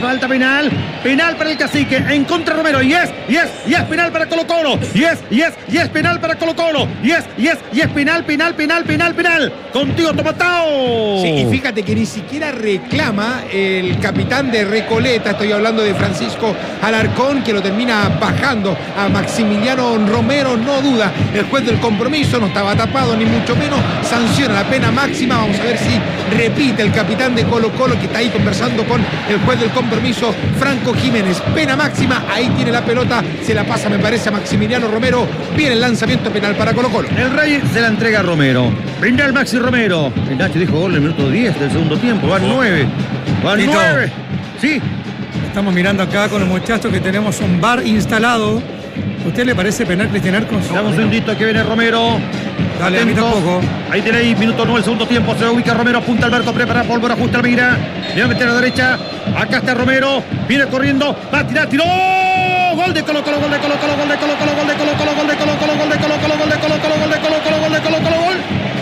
falta penal para el Cacique, en contra Romero, y es penal para Colo-Colo, y es penal para Colo-Colo, y es penal, contigo Tomatao. Sí, y fíjate que ni siquiera reclama el capitán de Recoleta, estoy hablando de Francisco Alarcón, que lo termina bajando a Maximiliano Romero, no duda, el juez del compromiso no estaba tapado, ni mucho menos, sanciona la pena máxima. Vamos a ver si repite el capitán de Colo-Colo, que está ahí conversando con el juez del compromiso, Franco Jiménez. Pena máxima, ahí tiene la pelota, se la pasa, me parece, a Maximiliano Romero. Viene el lanzamiento penal para Colo-Colo. El Rey se la entrega a Romero. Brinda el Maxi Romero. El Nacho dijo gol en el minuto 10 del segundo tiempo. Van 9. Sí. Estamos mirando acá con los muchachos que tenemos un VAR instalado. ¿A usted le parece penal, Cristian Arcos? Damos un segundito que viene Romero. Dale, a mí tampoco. Ahí tenéis, minuto 9, el segundo tiempo. Se ubica Romero, apunta Alberto, prepara pólvora, ajusta Almeida. Le va a meter a la derecha. Acá está Romero. Viene corriendo. Va a tirar, tiró. Gol de Colo-Colo, gol de Colo-Colo, gol de Colo-Colo, gol de Colo-Colo, gol de Colo-Colo, gol de Colo-Colo, gol de Colo-Colo, gol de Colo-Colo, gol de Colo-Colo, gol.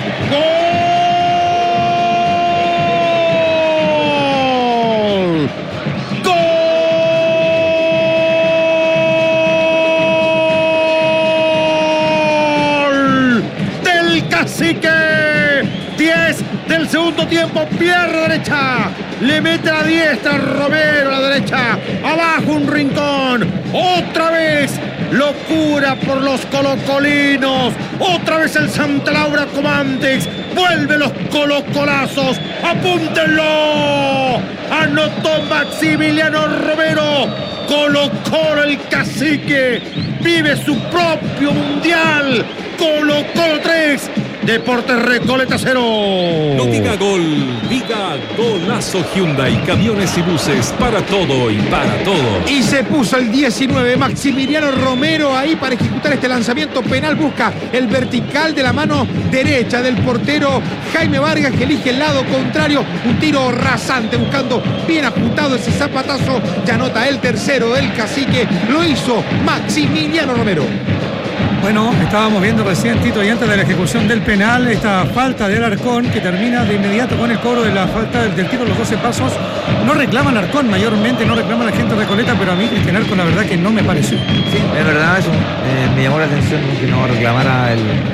Cacique, 10 del segundo tiempo, pierde derecha, le mete a la diestra Romero a la derecha, abajo un rincón, otra vez locura por los colocolinos, otra vez el Santa Laura Comantex, vuelve los colocolazos, apúntenlo, anotó Maximiliano Romero, Colo-Colo el Cacique, vive su propio mundial, Colo-Colo 3, Deportes Recoleta 0. No diga gol, diga golazo. Hyundai, camiones y buses, para todo y para todo. Y se puso el 19, Maximiliano Romero ahí para ejecutar este lanzamiento penal. Busca el vertical de la mano derecha del portero Jaime Vargas, que elige el lado contrario. Un tiro rasante, buscando bien apuntado ese zapatazo. Ya anota el tercero del Cacique. Lo hizo Maximiliano Romero. Bueno, estábamos viendo recién, Tito, y antes de la ejecución del penal, esta falta de Alarcón que termina de inmediato con el cobro de la falta del tiro de los 12 pasos. No reclama Alarcón mayormente, no reclama la gente de Recoleta, pero a mí Cristian Arcos la verdad que no me pareció. Sí, es verdad eso. Me llamó la atención que no reclamara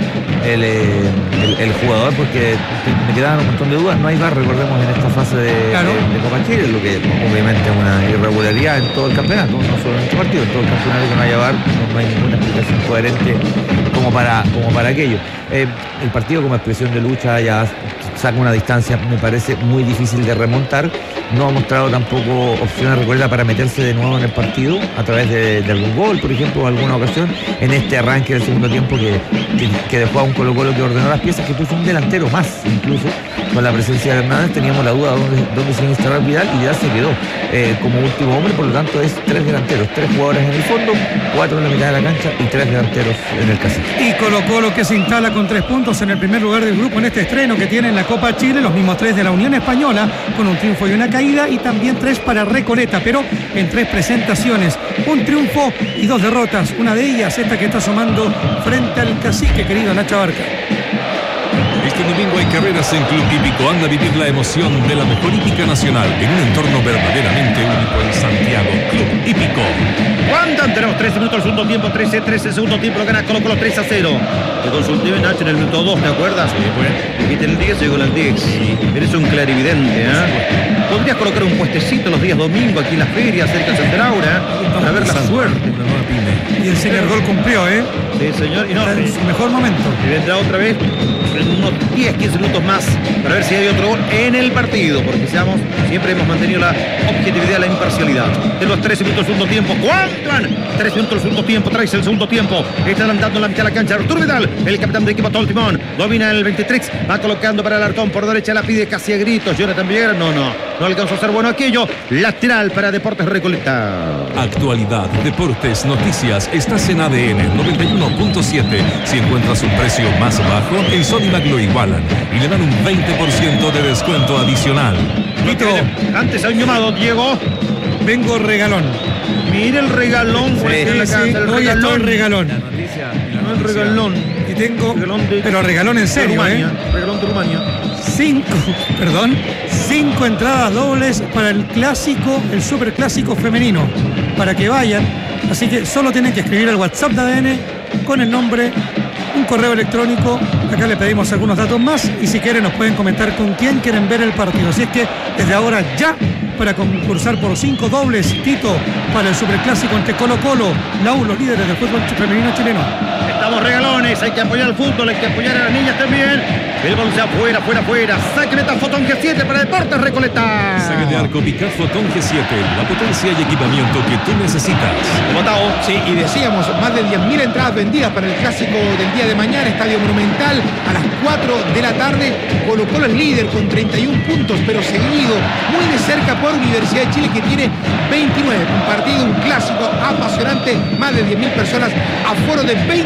el jugador, porque me quedaban un montón de dudas. No hay VAR, recordemos, en esta fase de Copa Chile, lo que obviamente es una irregularidad en todo el campeonato, no solo en este partido, en todo el campeonato que no haya VAR, no hay ninguna explicación coherente como para aquello. El partido como expresión de lucha ya saca una distancia, me parece muy difícil de remontar. No ha mostrado tampoco opciones Recoleta para meterse de nuevo en el partido a través de algún gol, por ejemplo, o alguna ocasión en este arranque del segundo tiempo que dejó a un Colo-Colo que ordenó las piezas, que puso un delantero más, incluso con la presencia de Hernández. Teníamos la duda dónde se iba a instalar Vidal, y ya se quedó como último hombre. Por lo tanto es 3 delanteros, 3 jugadores en el fondo, 4 en la mitad de la cancha y 3 delanteros en el Cacique. Y Colo-Colo, que se instala con 3 puntos en el primer lugar del grupo en este estreno que tiene en la Copa Chile, los mismos 3 de la Unión Española, con un triunfo y una caída, y también 3 para Recoleta, pero en 3 presentaciones, un triunfo y 2 derrotas, una de ellas esta que está sumando frente al Cacique, querido Nacho Abarca. Este domingo hay carreras en Club Hípico. Anda a vivir la emoción de la mejor hípica nacional en un entorno verdaderamente único en Santiago. Club Hípico. ¿Cuánto? Tenemos 13 minutos del segundo tiempo, 13 segundo tiempo, lo gana Colo-Colo 3-0. Te consulté, Nacho, en el minuto 2, ¿te acuerdas? Sí, pues. Viste el 10, llegó el 10. Sí. Eres un clarividente, ¿eh? Podrías colocar un puestecito los días domingo aquí en la feria, cerca de Santa Laura, para ver la suerte. Y el señor Gol cumplió, ¿eh? Sí, señor. Y no, está en su mejor momento. Y vendrá otra vez en unos 10-15 minutos más para ver si hay otro gol en el partido, porque siempre hemos mantenido la objetividad, la imparcialidad. De los 13 minutos del segundo tiempo, ¿cuánto van? 3 minutos del segundo tiempo, trae el segundo tiempo. Está adelantando en la mitad de la cancha Arturo Vidal, el capitán de equipo, todo el timón. Domina el 23, va colocando para el Alarcón por derecha, la pide casi a gritos. Jonathan Vieira, no alcanzó a ser bueno aquello. Lateral para Deportes Recoleta. Actualidad, deportes, noticias. Estás en ADN 91.7. Si encuentras un precio más bajo, en Sodimac lo igualan y le dan un 20% de descuento adicional. Tito, antes hay un llamado, Diego. Vengo regalón. Mire el regalón. Sí, hoy está el regalón. La noticia. No el regalón. Y tengo, regalón pero regalón en serio, Rumania, regalón de Rumania. 5 entradas dobles para el clásico, el superclásico femenino, para que vayan. Así que solo tienen que escribir al WhatsApp de ADN con el nombre, un correo electrónico. Acá le pedimos algunos datos más y si quieren nos pueden comentar con quién quieren ver el partido. Así es que desde ahora ya, para concursar por 5 dobles, Tito, para el superclásico entre Colo-Colo, la U, los líderes del fútbol femenino chileno. Estamos regalones, hay que apoyar al fútbol, hay que apoyar a las niñas también. El balón se afuera. Saque meta Fotón G7 para Deportes Recoleta. Saque de arco Picard Fotón G7, la potencia y equipamiento que tú necesitas. Matao. Sí, y decíamos, más de 10.000 entradas vendidas para el clásico del día de mañana, Estadio Monumental, a las 4 de la tarde. Colo-Colo es líder con 31 puntos, pero seguido muy de cerca por Universidad de Chile, que tiene 29. Un partido, un clásico apasionante, más de 10.000 personas, aforo de 25.000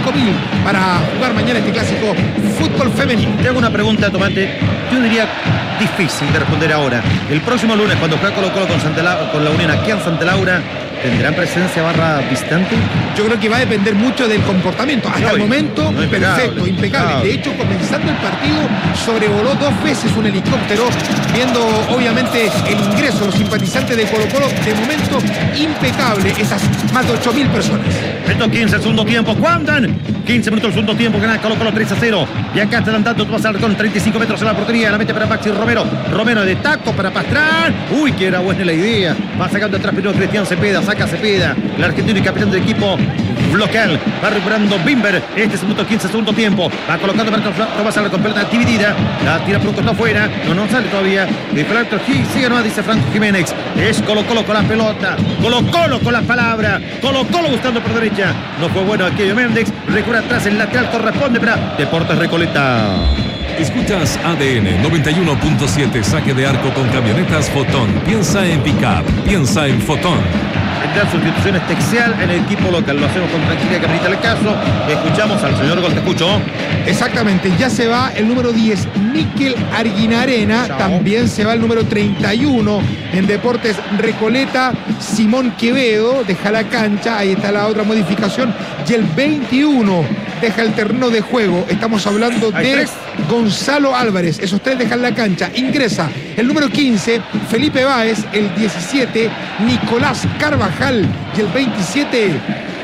para jugar mañana este clásico fútbol femenino. Te hago una pregunta, Tomate, yo diría difícil de responder ahora. El próximo lunes, cuando juega Colo-Colo con la Unión aquí en Santa Laura, ¿tendrán presencia barra visitante? Yo creo que va a depender mucho del comportamiento. Hasta el momento, perfecto, impecable. De hecho, comenzando el partido, sobrevoló 2 veces un helicóptero, viendo obviamente el ingreso de los simpatizantes de Colo-Colo. De momento, impecable, esas más de 8.000 personas. Estos 15 el segundo tiempo, ¿cuántan? 15 minutos el segundo tiempo, gana Colo-Colo 3-0. Y acá está adelantando Tomás Alarcón, 35 metros en la portería, la mete para Maxi Romero. Romero de taco para Pastrán. Uy, que era buena la idea. Va sacando atrás primero Cristian Cepeda, saca Cepeda, el argentino y capitán del equipo local. Va recuperando Bimber. Este es el minuto 15, segundo tiempo. Va colocando para Tomás Alarcón, pelota dividida. La tira por un costado afuera. No sale todavía. Dijo el árbitro, sigue nomás, dice Franco Jiménez. Es Colo-Colo con la pelota. Colo-Colo con las palabras. Colo-Colo buscando por derecha. No fue bueno aquello. Méndez recupera atrás, el lateral corresponde para Deportes Recoleta. Escuchas ADN 91.7, saque de arco con camionetas Fotón. Piensa en pick-up, piensa en Fotón. Vendrán sustituciones Texial en el equipo local. Lo hacemos con tranquilidad, que amerita el caso. Escuchamos al señor Gol, te escucho. Exactamente, ya se va el número 10, Miquel Arguinarena. Chao. También se va el número 31 en Deportes Recoleta, Simón Quevedo, deja la cancha. Ahí está la otra modificación. Y el 21 deja el terreno de juego. Estamos hablando de Gonzalo Álvarez. Esos 3 dejan la cancha. Ingresa el número 15, Felipe Báez. El 17, Nicolás Carvajal. Y el 27,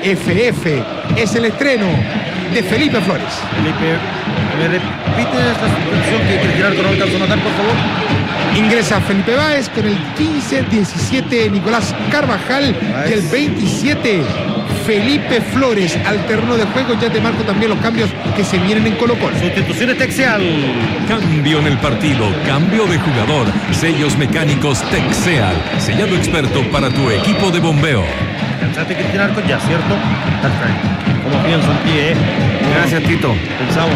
FF. Es el estreno de Felipe Flores. Felipe, ¿me repite esta suspensión que Cristian no alcanzó a notar, por favor? Ingresa Felipe Báez con el 15, 17 Nicolás Carvajal y el 27 Felipe Flores al terreno de juego. Ya te marco también los cambios que se vienen en Colo-Colo. Sustituciones Texial. Cambio en el partido, cambio de jugador. Sellos mecánicos Texeal, sellado experto para tu equipo de bombeo. ¿Cansaste, Cristian Arcos? Ya, ¿cierto? Perfecto. Como pienso en ti, Gracias, Tito. Pensamos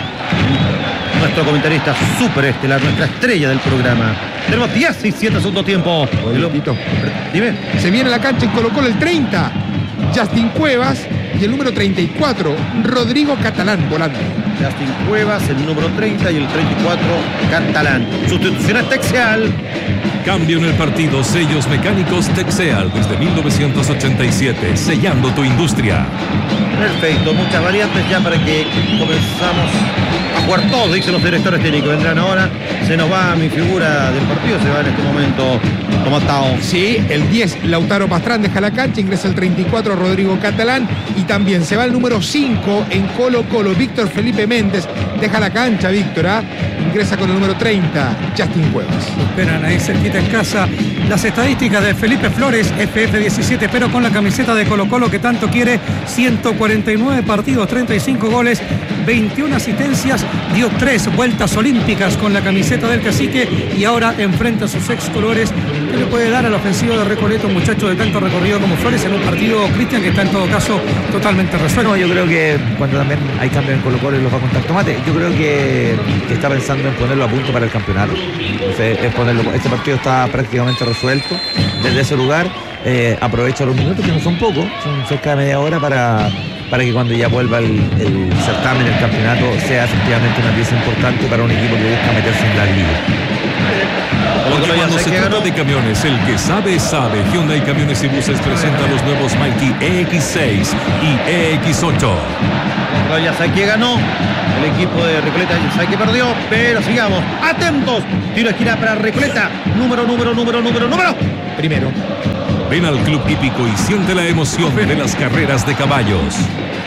en nuestro comentarista súper estelar, nuestra estrella del programa. Tenemos 17 segundo tiempo. Oye, Tito. Dime. Se viene a la cancha en Colo-Colo el 30, Justin Cuevas, y el número 34, Rodrigo Catalán, volante. Justin Cuevas, el número 30 y el 34, Catalán. Sustituciones Texial. Cambio en el partido, sellos mecánicos Texeal desde 1987, sellando tu industria. Perfecto, muchas variantes ya para que comenzamos a jugar todos, dicen los directores técnicos. Vendrán ahora, se nos va mi figura del partido, se va en este momento Tomatao. Sí, el 10, Lautaro Pastrán deja la cancha, ingresa el 34, Rodrigo Catalán, y también se va el número 5 en Colo-Colo, Víctor Felipe Méndez, deja la cancha, Víctor, ingresa con el número 30, Justin Cuevas. Esperan ahí cerquita en casa las estadísticas de Felipe Flores, FF17, pero con la camiseta de Colo-Colo que tanto quiere. 149 partidos, 35 goles, 21 asistencias, dio 3 vueltas olímpicas con la camiseta del Cacique y ahora enfrenta a sus ex colores. ¿Qué le puede dar al ofensivo de Recoleta, un muchacho de tanto recorrido como Flores, en un partido, Cristian, que está en todo caso totalmente resuelto? No, yo creo que cuando también hay cambios en Colo-Colo y los va a contar Tomate, yo creo que está pensando en ponerlo a punto para el campeonato. Entonces, es ponerlo, este partido está prácticamente resuelto desde ese lugar. Aprovecha los minutos, que no son pocos, son cerca de media hora para que cuando ya vuelva el certamen, el campeonato, sea efectivamente una pieza importante para un equipo que busca meterse en la liga. Porque cuando se trata de camiones, el que sabe, sabe. Hyundai Camiones y Buses presenta los nuevos Mighty EX6 y EX8. Ya sabe que ganó. El equipo de Recoleta ya sabe que perdió. Pero sigamos. Atentos. Tiro de esquina para Recoleta. Número. Primero. Ven al Club Hípico y siente la emoción de las carreras de caballos.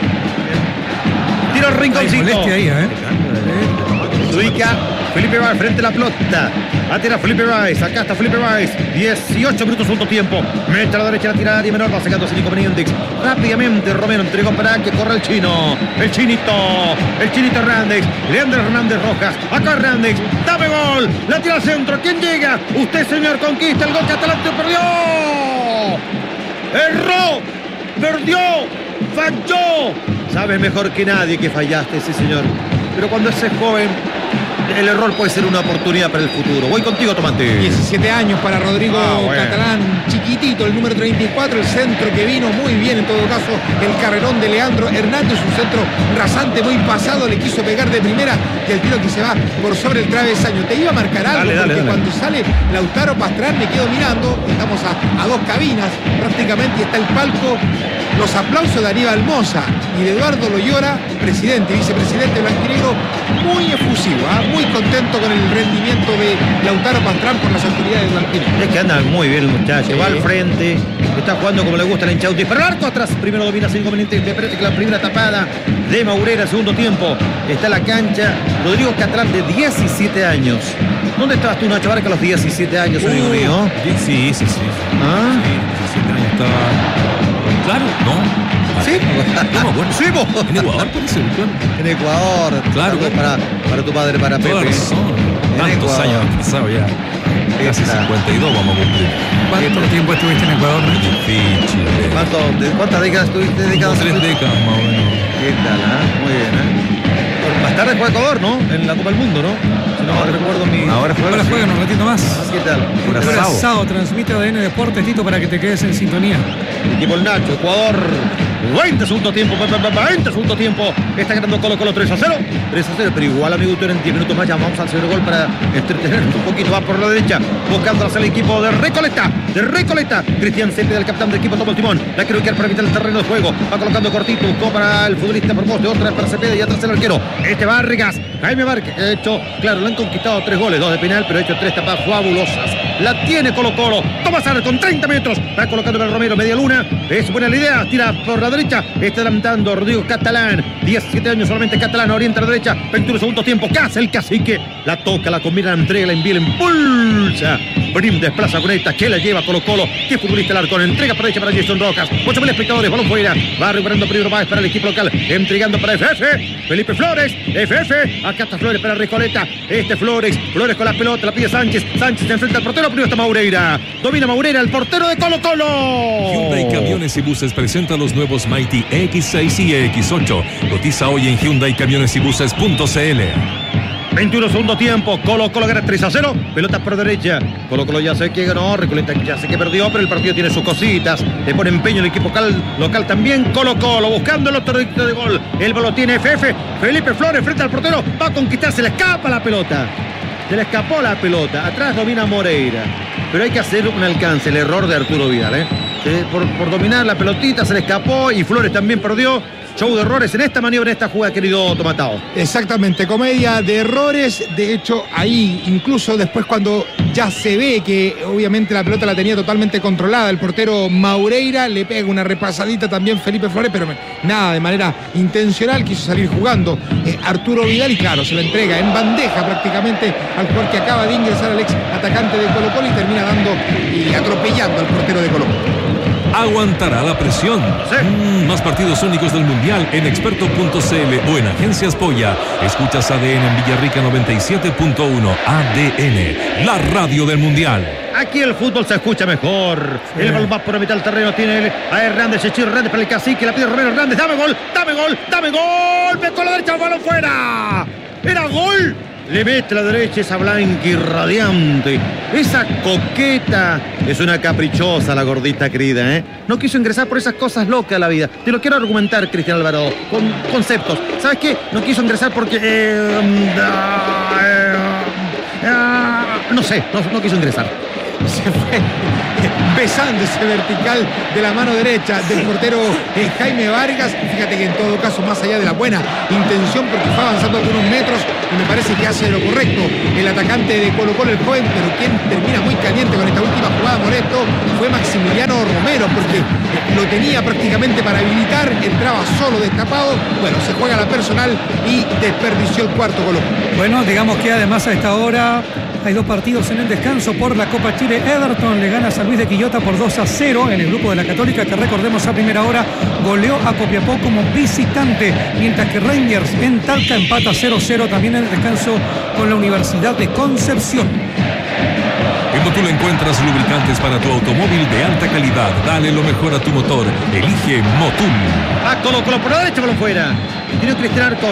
Tiro rinconcito. Ahí, Se ubica Felipe Báez frente a la pelota. Atira Felipe Báez. Acá está Felipe Báez. 18 minutos segundo tiempo. Mete a la derecha la tirada de menor. Va sacando sin inconvenientes. Rápidamente Romero entregó para que corra el chino. El chinito Hernández. Leandro Hernández Rojas. Acá Hernández. Dame gol. La tira al centro. ¿Quién llega? Usted, señor, conquista el gol que Atalanta perdió. Erró. Perdió. Falló. Sabes mejor que nadie que fallaste, sí, señor. Pero cuando ese joven, el error puede ser una oportunidad para el futuro. Voy contigo, Tomate. 17 años para Rodrigo Catalán, chiquitito, el número 34, el centro que vino muy bien en todo caso, el carrerón de Leandro Hernández, un centro rasante, muy pasado, le quiso pegar de primera y el tiro que se va por sobre el travesaño. Te iba a marcar algo, porque cuando sale Lautaro Pastrán me quedo mirando, estamos a dos cabinas prácticamente y está el palco. Los aplausos de Aníbal Mosa y de Eduardo Loyola, presidente y vicepresidente blanquinegro, muy efusivo, muy contento con el rendimiento de Lautaro Pastrán por las autoridades blanquinegras. Es que anda muy bien el muchacho, va al frente, está jugando como le gusta el hinchado. Dispara el arco atrás, primero domina sin inconveniente, me parece que la primera tapada de Maurera, segundo tiempo, está en la cancha Rodrigo Catalán de 17 años. ¿Dónde estabas tú, Nacho Barca, a los 17 años, amigo mío? Sí. ¿Ah? Sí, 17 años estaba... Claro, no. ¿Sí? No me acuerdo. Sí, vos. En Ecuador, parece, claro. En Ecuador. Claro. Para tu padre, para Pepe. Toda razón. Tantos años pasado ya. Casi 52 vamos a cumplir. ¿Cuánto tiempo estuviste en Ecuador? Difícil. ¿Cuántas décadas estuviste dedicadas? 3 décadas más o menos. ¿Qué tal? Muy bien, Más tarde fue Ecuador, ¿no? En la Copa del Mundo, ¿no? Si no recuerdo mi... Ahora juegan un ratito más. ¿Qué tal? Curazao transmite ADN Deportes, Tito, para que te quedes en sintonía. El equipo El Nacho, Ecuador. 20 segundo tiempo. Está ganando Colo-Colo 3-0. 3-0, pero igual, amigo, tú en 10 minutos más ya vamos al segundo gol para entretenernos un poquito. Va por la derecha, buscando hacia el equipo de Recoleta. Cristian Cepeda, el capitán del equipo, toma el timón. La quiere ubicar para evitar el terreno de juego. Va colocando cortito, buscó para el futbolista por poste, otra vez para Cepeda y atrás el arquero. Vargas, Jaime Vargas, que ha hecho, claro, le han conquistado 3 goles, 2 de penal, pero ha hecho 3 tapadas fabulosas. La tiene Colo-Colo. Toma Sar con 30 metros. Va colocando el Romero, media luna. Es buena la idea. Tira por la derecha. Está adelantando Rodrigo Catalán. 17 años solamente Catalán. Orienta a la derecha. 21 segundos tiempo. Casa el cacique. La toca, la combina, la entrega, la envía, la impulsa. Brim desplaza con esta. Que la lleva Colo-Colo. ¿Qué futbolista el Arcón? Entrega para derecha para Jason Rojas. 8.000 espectadores. Balón fuera. Va recuperando primero Báez para el equipo local. Entregando para FF. Felipe Flores. FF. Acá está Flores para Recoleta. Flores con la pelota. La pide Sánchez. Sánchez se enfrenta al portero. Primero está Maurera. Domina Maurera, el portero de Colo-Colo. Hyundai Camiones y Buses presenta los nuevos Mighty EX6 y EX8. Cotiza hoy en HyundaiCamionesYBuses.cl. 21 segundo tiempo, Colo-Colo gana 3-0, pelota por derecha, Colo-Colo ya sé que ganó, Recoleta ya sé que perdió, pero el partido tiene sus cositas, le pone empeño el equipo local también, Colo-Colo buscando el otro dicto de gol, el balón tiene FF, Felipe Flores frente al portero, va a conquistar, se le escapa la pelota, se le escapó la pelota, atrás domina Moreira, pero hay que hacer un alcance, el error de Arturo Vidal, por dominar la pelotita se le escapó y Flores también perdió. Show de errores en esta maniobra, en esta jugada, querido Tomatao. Exactamente, comedia de errores. De hecho, ahí, incluso después cuando ya se ve que obviamente la pelota la tenía totalmente controlada, el portero Maureira le pega una repasadita también Felipe Flores, pero nada de manera intencional, quiso salir jugando Arturo Vidal y claro, se la entrega en bandeja prácticamente al jugador que acaba de ingresar al ex atacante de Colo-Colo y termina dando y atropellando al portero de Colo-Colo. Aguantará la presión. Sí. Más partidos únicos del Mundial en experto.cl o en Agencias Polla. Escuchas ADN en Villarrica 97.1. ADN, la radio del Mundial. Aquí el fútbol se escucha mejor. Sí. El balón va por la mitad del terreno. Tiene a Hernández, Echir Hernández para el cacique. La pide Romero Hernández. Dame gol. Con la derecha el balón fuera. Era gol. Le mete a la derecha esa blanca y radiante. Esa coqueta. Es una caprichosa la gordita querida, No quiso ingresar por esas cosas locas de la vida. Te lo quiero argumentar, Cristian Alvarado, con conceptos. ¿Sabes qué? No quiso ingresar porque... no sé, no quiso ingresar. Se fue besando ese vertical de la mano derecha del portero Jaime Vargas. Fíjate que en todo caso, más allá de la buena intención, porque fue avanzando algunos metros y me parece que hace lo correcto el atacante de Colo-Colo, el joven, pero quien termina muy caliente con esta última jugada, Molesto, fue Maximiliano Romero, porque lo tenía prácticamente para habilitar, entraba solo destapado. Bueno, se juega la personal y desperdició el cuarto Colo-Colo. Bueno, digamos que además a esta hora hay 2 partidos en el descanso por la Copa Chile. Everton le gana a San Luis de Quillota por 2-0 en el grupo de la Católica, que recordemos a primera hora goleó a Copiapó como visitante, mientras que Rangers en Talca empata 0-0 también en el descanso con la Universidad de Concepción. En Motul encuentras lubricantes para tu automóvil de alta calidad. Dale lo mejor a tu motor. Elige Motul. Colo-Colo por la derecha, balón fuera. Tiene Cristian Arcos.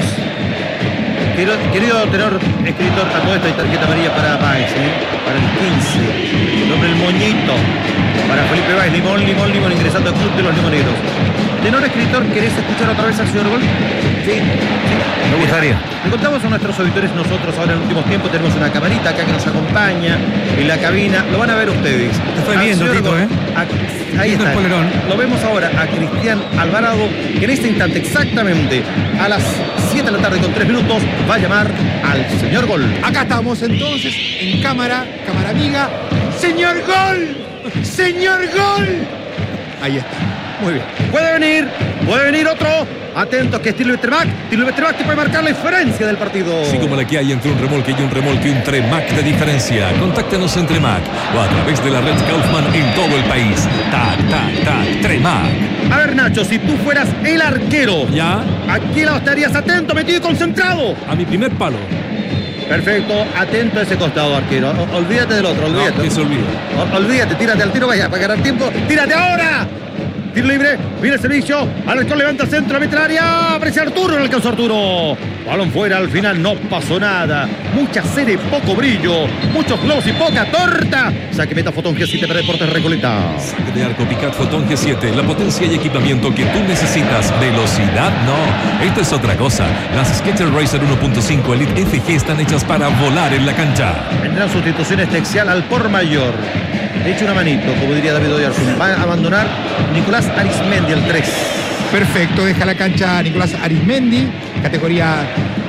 Querido tenor escritor, a todo esto hay tarjeta amarilla para Baez, para el 15. Nombre el moñito. Para Felipe Baez, limón, ingresando al club de los limoneros. Tenor escritor, ¿querés escuchar otra vez al señor Gol? Sí. Me gustaría. Le contamos a nuestros auditores, nosotros ahora en últimos tiempos tenemos una camarita acá que nos acompaña en la cabina. Lo van a ver ustedes. Te estoy viendo, Tito, Ahí está. Lo vemos ahora a Cristian Alvarado, que en este instante exactamente a las 7 de la tarde con 3 minutos va a llamar al señor Gol. Acá estamos entonces en cámara amiga. ¡Señor Gol! ¡Señor Gol! Ahí está. Muy bien. Puede venir otro. Atentos que Stilo Tremac te puede marcar la diferencia del partido. Así como la que hay entre un remolque y un Tremac de diferencia. Contáctanos en Tremac o a través de la red Kaufman en todo el país. Tac, Tremac. A ver, Nacho, si tú fueras el arquero, ¿ya? ¿a qué lado estarías atento, metido y concentrado? A mi primer palo. Perfecto, atento a ese costado, arquero. Olvídate del otro, olvídate. No, que se olvide. Olvídate, tírate al tiro, vaya, para ganar tiempo. ¡Tírate ahora! Tiro libre, viene el servicio, Alarcón levanta el centro, mete el área, aparece Arturo, no alcanzó Arturo. Balón fuera, al final no pasó nada. Mucha serie, poco brillo, muchos globos y poca torta. Saque meta Fotón G7 para Deportes Recoleta. Saque de arco Picat Fotón G7, la potencia y equipamiento que tú necesitas. Velocidad, no. Esto es otra cosa. Las Skechers Racer 1.5 Elite FG están hechas para volar en la cancha. Vendrán sustituciones Texial al por mayor. Hecho una manito, como diría David Oyarzún. Va a abandonar Nicolás Arismendi, el 3. Perfecto, deja la cancha Nicolás Arismendi, categoría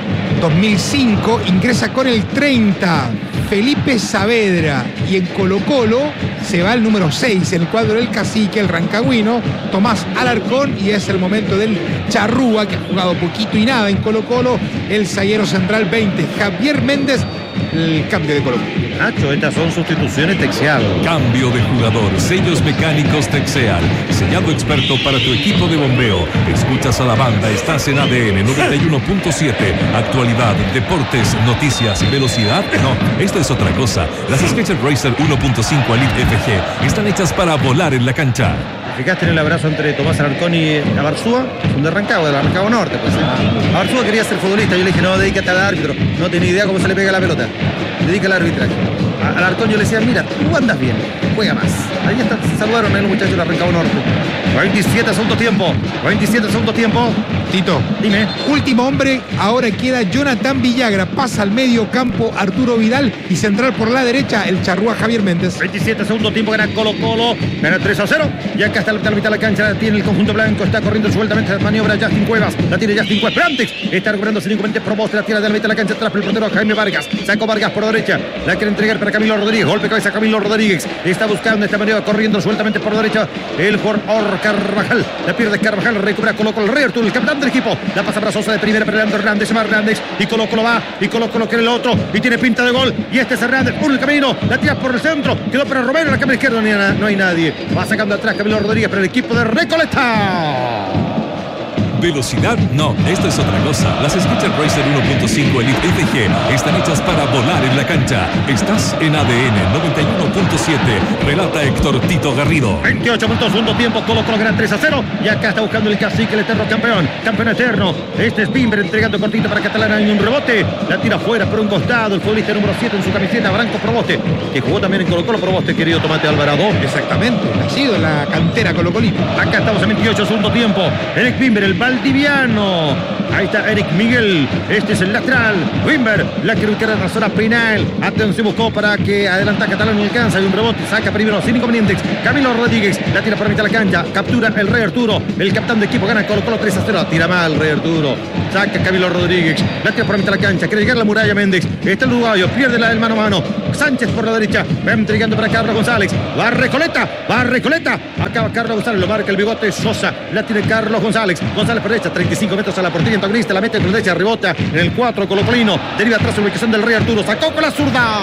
2005, ingresa con el 30 Felipe Saavedra, y en Colo-Colo se va el número 6 en el cuadro del cacique, el rancagüino, Tomás Alarcón, y es el momento del Charrúa, que ha jugado poquito y nada en Colo-Colo, el zaguero central 20, Javier Méndez, el cambio de Colo-Colo. Nacho, estas son sustituciones Texial. Cambio de jugador, sellos mecánicos Texeal, sellado experto para tu equipo de bombeo. Escuchas a la banda, estás en ADN 91.7. Actualidad, deportes, noticias, velocidad. No, esto es otra cosa. Las Skechers Racer 1.5 Elite FG están hechas para volar en la cancha. ¿Fijaste en el abrazo entre Tomás Alarcón y Abarzúa? Son de Rancagua, del Rancagua Norte, pues. Abarzúa quería ser futbolista, yo le dije, no, dedícate al árbitro. No tenía idea cómo se le pega la pelota. Dedica al arbitraje. A Alarcón yo le decía, mira, tú andas bien, juega más. Ahí está, se saludaron a los muchachos de Rancagua Norte. 27 segundos tiempo. Tito, dime. Último hombre, ahora queda Jonathan Villagra. Pasa al medio campo Arturo Vidal y central por la derecha el Charrúa Javier Méndez. 27 segundos tiempo, gana Colo-Colo, gana 3-0. Y acá está la mitad de la cancha, tiene el conjunto blanco, está corriendo sueltamente la maniobra Justin Cuevas. La tiene Justin Cuevas, pero antes está recuperando cínicamente Proboste, la tira de la mitad de la cancha atrás por el portero Jaime Vargas. Sacó Vargas por derecha, la quiere entregar para Camilo Rodríguez. Golpe cabeza Camilo Rodríguez. Está buscando esta maniobra, corriendo sueltamente por derecha el jugador Carvajal. La pierde Carvajal, recupera Colo-Colo, el Rey Arturo, el capitán del equipo. La pasa para Sosa de primera para Leandro Hernández, Hernández, y Colo-Colo va, y Colo-Colo quiere el otro, y tiene pinta de gol, y este es Hernández por el camino, la tira por el centro, quedó para Romero, la cámara izquierda, no hay nadie. Va sacando atrás Camilo Rodríguez para el equipo de Recoleta. Velocidad, no, esto es otra cosa. Las Skechers Racer 1.5 Elite FG están hechas para volar en la cancha. Estás en ADN 91.7. Relata Héctor Tito Garrido. 28 minutos, segundo tiempo, Colo-Colo gana 3-0. Y acá está buscando el cacique, el eterno campeón eterno. Este es Bimber entregando cortito para Catalán, hay un rebote. La tira fuera por un costado, el futbolista número 7 en su camiseta, Branco Proboste, que jugó también en Colo-Colo. Proboste, querido Tomate Alvarado. Exactamente, nacido en la cantera colocolina. Acá estamos en 28 segundo tiempo. Eric Bimber, el valdiviano. Ahí está Eric Miguel. Este es el lateral. Wimber. La que ubicada en la zona penal. Atención, buscó para que adelanta Catalán y alcanza. Hay un rebote. Saca primero sin inconvenientes. Camilo Rodríguez. La tira para mitad de la cancha. Captura el Rey Arturo. El capitán de equipo gana Colo-Colo 3-0. La tira mal Rey Arturo. Saca Camilo Rodríguez. La tira para mitad de la cancha. Quiere llegar la muralla Méndez. Está el uruguayo. Pierde la del mano a mano. Sánchez por la derecha. Va entregando para Carlos González. Va Recoleta. Acaba Carlos González. Lo marca el bigote Sosa. La tiene Carlos González. González por derecha. 35 metros a la portería antagonista. La mete por derecha. Rebota en el 4 colocolino. Deriva atrás la ubicación del Rey Arturo. Sacó con la zurda.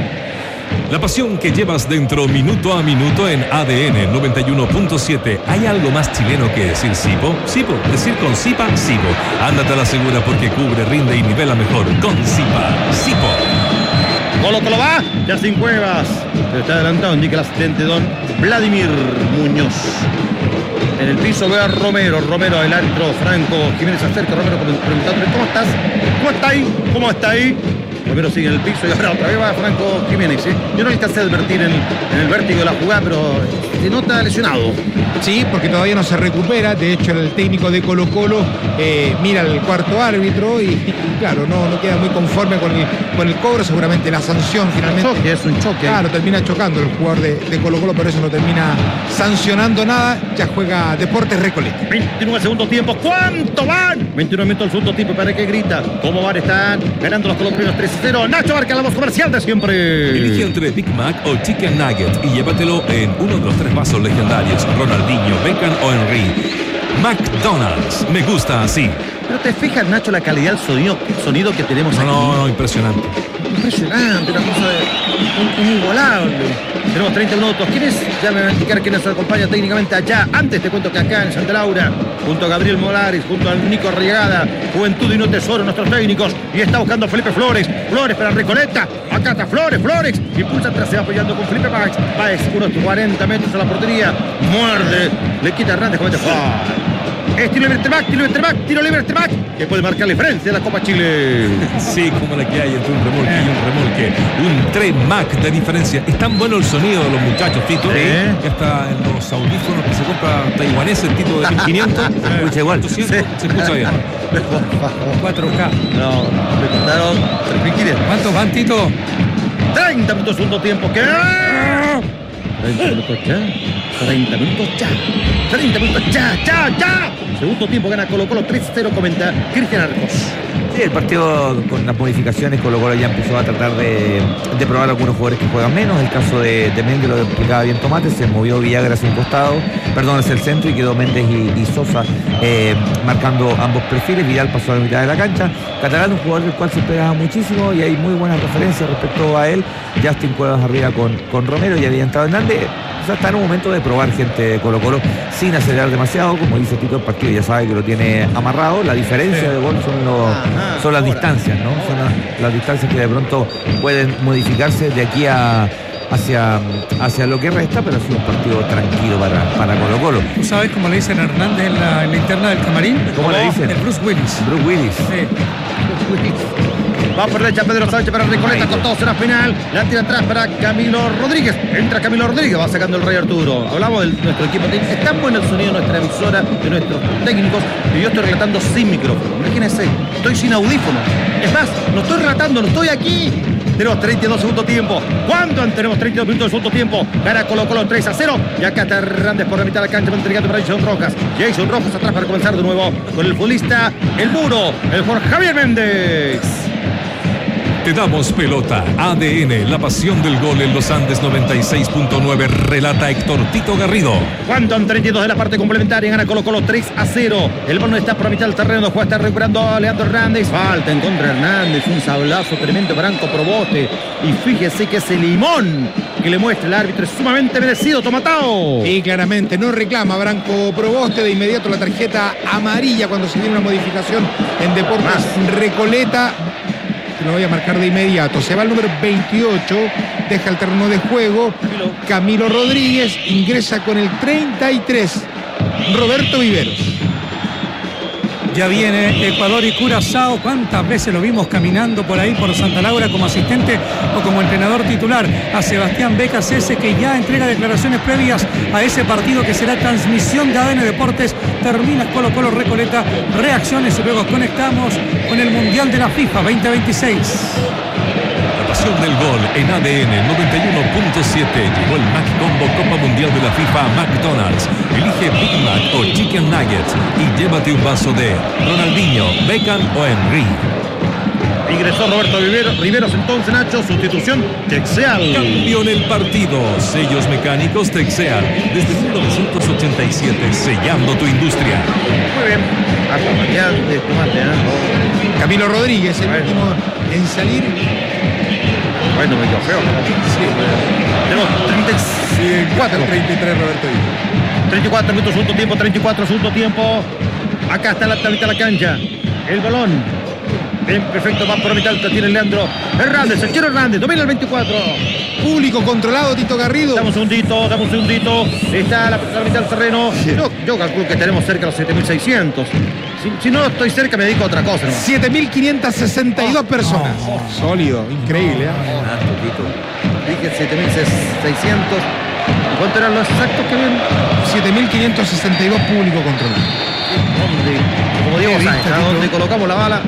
La pasión que llevas dentro minuto a minuto en ADN 91.7. ¿Hay algo más chileno que decir Sipo? Sipo, decir con Sipa, Sipo. Ándate a la segura porque cubre, rinde y nivela mejor. Con Sipa, Sipo. Colo-Colo va, ya sin Cuevas. Pero está adelantado, indica el asistente don Vladimir Muñoz. En el piso ve a Romero, el árbitro Franco Jiménez se acerca. Romero preguntándole, ¿cómo estás? ¿Cómo está ahí? Romero sigue en el piso y ahora otra vez va Franco Jiménez. Yo no alcancé a advertir en el vértigo de la jugada, pero se nota lesionado. Sí, porque todavía no se recupera. De hecho, el técnico de Colo-Colo mira al cuarto árbitro y claro, no queda muy conforme con el cobro. Seguramente la sanción finalmente. Es un choque. Claro, termina chocando el jugador de Colo-Colo, por eso no termina sancionando nada. Ya juega Deportes Recoleta. 21 al segundo tiempo. ¿Cuánto van? 21 minutos al segundo tiempo. ¿Para qué grita? ¿Cómo van? Están ganando los colombianos 3-0. Nacho marca la voz comercial de siempre. Elige entre Big Mac o Chicken Nugget y llévatelo en uno de los 3 vasos legendarios: Ronaldinho, Beckham o Henry. McDonald's, me gusta así. Pero te fijas, Nacho, la calidad del sonido que tenemos aquí. No, impresionante. Impresionante, una cosa inigualable. Tenemos 30 minutos. ¿Quiénes? Ya me van a indicar quién nos acompaña técnicamente allá. Antes te cuento que acá en Santa Laura, junto a Gabriel Molares, junto a Nico Arriagada, Juventud y No Tesoro, nuestros técnicos. Y está buscando a Felipe Flores. Flores para Recoleta. Acá está Flores. Impulsa atrás, se va apoyando con Felipe Páez. Unos 40 metros a la portería. Muerde. Le quita Hernández. Comete foul. Es tiro libre este back, que puede marcar la diferencia de la Copa Chile. Sí, como la que hay entre un remolque y un remolque. Un 3 Mac de diferencia. Es tan bueno el sonido de los muchachos, Tito, que hasta en los audífonos que se compra taiwanés, el Tito de 1500, se escucha igual. Se escucha bien. 4K. No, me contaron 3.500. ¿Cuántos van, Tito? 30 minutos segundo tiempo. ¿Qué? 30 minutos ya. Segundo tiempo gana Colo-Colo 3-0, comenta Cristian Arcos. Sí, el partido con las modificaciones, Colo-Colo ya empezó a tratar de probar algunos jugadores que juegan menos. El caso de Méndez lo explicaba bien Tomate, se movió Villagra hacia un costado, hacia el centro, y quedó Méndez y Sosa marcando ambos perfiles. Vidal pasó a la mitad de la cancha. Catalán, un jugador del cual se esperaba muchísimo y hay muy buenas referencias respecto a él. Justin Cuevas arriba con Romero y había entrado Hernández. O sea, está en un momento de probar gente de Colo-Colo sin acelerar demasiado. Como dice Tito, el partido ya sabe que lo tiene amarrado. La diferencia de gol son las distancias, ¿no? Son las distancias que de pronto pueden modificarse de aquí hacia lo que resta, pero ha sido un partido tranquilo para Colo-Colo. ¿Tú sabes cómo le dicen a Hernández en la interna del camarín? ¿Cómo le dicen? El Bruce Willis. Bruce Willis. Sí. Va por derecha Pedro Sánchez para Recoleta, con todos en la final. La tira atrás para Camilo Rodríguez. Entra Camilo Rodríguez, va sacando el Rey Arturo. Hablamos de nuestro equipo técnico. Es tan bueno el sonido de nuestra emisora, de nuestros técnicos, que yo estoy relatando sin micrófono. Imagínense, estoy sin audífono. Es más, no estoy relatando, no estoy aquí. Tenemos 32 segundo tiempo. ¿Cuánto? Tenemos 32 minutos de segundo tiempo. Gana Colo-Colo 3-0. Y acá está Hernández por la mitad de la cancha, entregando para Jason Rojas. Jason Rojas atrás para comenzar de nuevo con el futbolista, el muro, el Jorge Javier Méndez. Te damos pelota. ADN, la pasión del gol en los Andes 96.9. Relata Héctor Tito Garrido. ¿Cuánto? En 32 de la parte complementaria. Gana Colo-Colo 3-0. El balón está por la mitad del terreno. Juega, está recuperando a Leandro Hernández. Falta en contra de Hernández. Un sablazo tremendo. Branco Proboste. Y fíjese que ese limón que le muestra el árbitro es sumamente merecido. Tomatao. Y claramente no reclama Branco Proboste. De inmediato la tarjeta amarilla cuando se viene una modificación en Deportes Recoleta. Lo voy a marcar de inmediato. Se va el número 28, deja el terreno de juego. Camilo Rodríguez ingresa con el 33, Roberto Viveros. Ya viene Ecuador y Curazao. ¿Cuántas veces lo vimos caminando por ahí por Santa Laura como asistente o como entrenador titular? A Sebastián Becas, ese que ya entrega declaraciones previas a ese partido que será transmisión de ADN Deportes. Termina Colo-Colo Recoleta, reacciones y luego conectamos con el Mundial de la FIFA 2026. La pasión del gol en ADN 91.7. Llegó el Mac Combo Copa Mundial de la FIFA a McDonald's. Elige Big Mac o Chicken Nuggets y llévate un vaso de Ronaldinho, Beckham o Henry. Ingresó Roberto Riveros entonces, Nacho, sustitución Texeal. Campeón el partido. Sellos mecánicos Texeal. Desde 1987, sellando tu industria. Muy bien. Acompañante, tomate, ¿no? Camilo Rodríguez, el último en salir. Bueno, me quedó feo. Sí, tenemos 34. 33, Roberto. 34 minutos, segundo tiempo, 34, segundo tiempo. Acá está la tablita de la cancha. El balón. En perfecto, va por la mitad, la tiene Leandro Hernández, el Chino Hernández, domina el 24. Público controlado, Tito Garrido. Damos un segundito. Está la mitad del terreno. Sí. Yo calculo que tenemos cerca de los 7.600. Si no estoy cerca, me dedico a otra cosa, ¿no? 7.562 personas. Sólido, increíble. Dije 7.600. ¿Cuánto eran los exactos que ven? 7.562 público controlado. Como Diego Sáenz, donde colocamos la bala.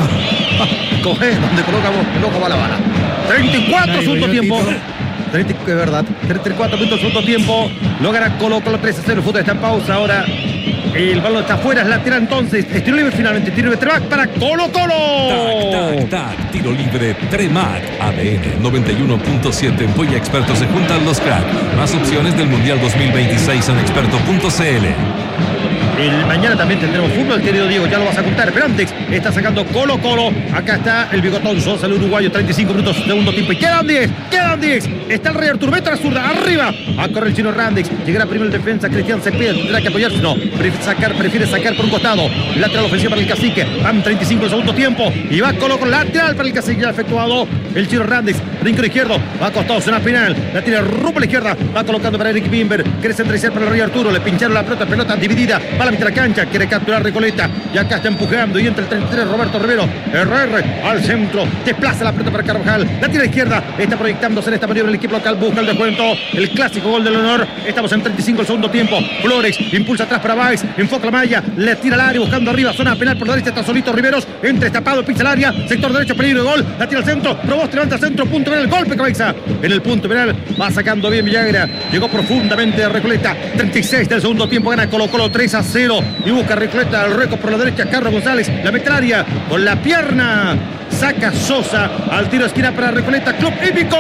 Coge, donde colocamos el ojo va la bala. 34 segundo tiempo. Es verdad. 34 minutos segundo tiempo. Lo gana Colo-Colo 3-0. El fútbol está en pausa ahora. El balón está afuera, es lateral entonces. Tiro libre finalmente. Tiro libre Tremac para Colo-Colo. Tac. Tiro libre Tremac. ADN 91.7. En Polla Experto se juntan los cracks. Más opciones del Mundial 2026 en experto.cl. Mañana también tendremos fútbol, querido Diego, ya lo vas a contar. Pero antes está sacando Colo-Colo. Acá está el bigotón Sosa, el uruguayo, 35 minutos, segundo tiempo. Y quedan 10. Está el Rey Arturo, mete la zurda, arriba. A correr el Chino Hernández. Llegará primero el defensa, Cristian Cepeda. Tendrá que apoyarse. No, prefiere sacar por un costado. Lateral ofensivo para el Cacique. Van 35 el segundo tiempo. Y va Colo-Colo, lateral para el Cacique. Ya efectuado el Chino Hernández. Rincón izquierdo, va acostado, zona penal. La tiene rumbo a la izquierda. Va colocando para Eric Bimber. Quiere centralizar para el Rey Arturo. Le pincharon la pelota dividida. Va a la mitad de la cancha. Quiere capturar Recoleta. Y acá está empujando. Y entra el 33 Roberto Rivero. RR al centro. Desplaza la pelota para Carvajal. La tira a la izquierda. Está proyectándose en esta maniobra el equipo local. Busca el descuento. El clásico gol del honor. Estamos en 35 el segundo tiempo. Flores impulsa atrás para Baez. Enfoca la malla. Le tira al área buscando arriba. Zona penal por la derecha. Está solito Riveros. Entra destapado. Pisa el área. Sector derecho. Peligro de gol. La tira al centro. Proboste levanta al centro. Punto penal. Golpe cabeza. En el punto penal. Va sacando bien Villagra. Llegó profundamente a Recoleta. 36 del segundo tiempo. Gana Colo-Colo 3-0. Y busca Recoleta al récord por la derecha. Carlos González. La mete al área. Con la pierna. Saca Sosa al tiro de esquina para Recoleta. Club Hípico.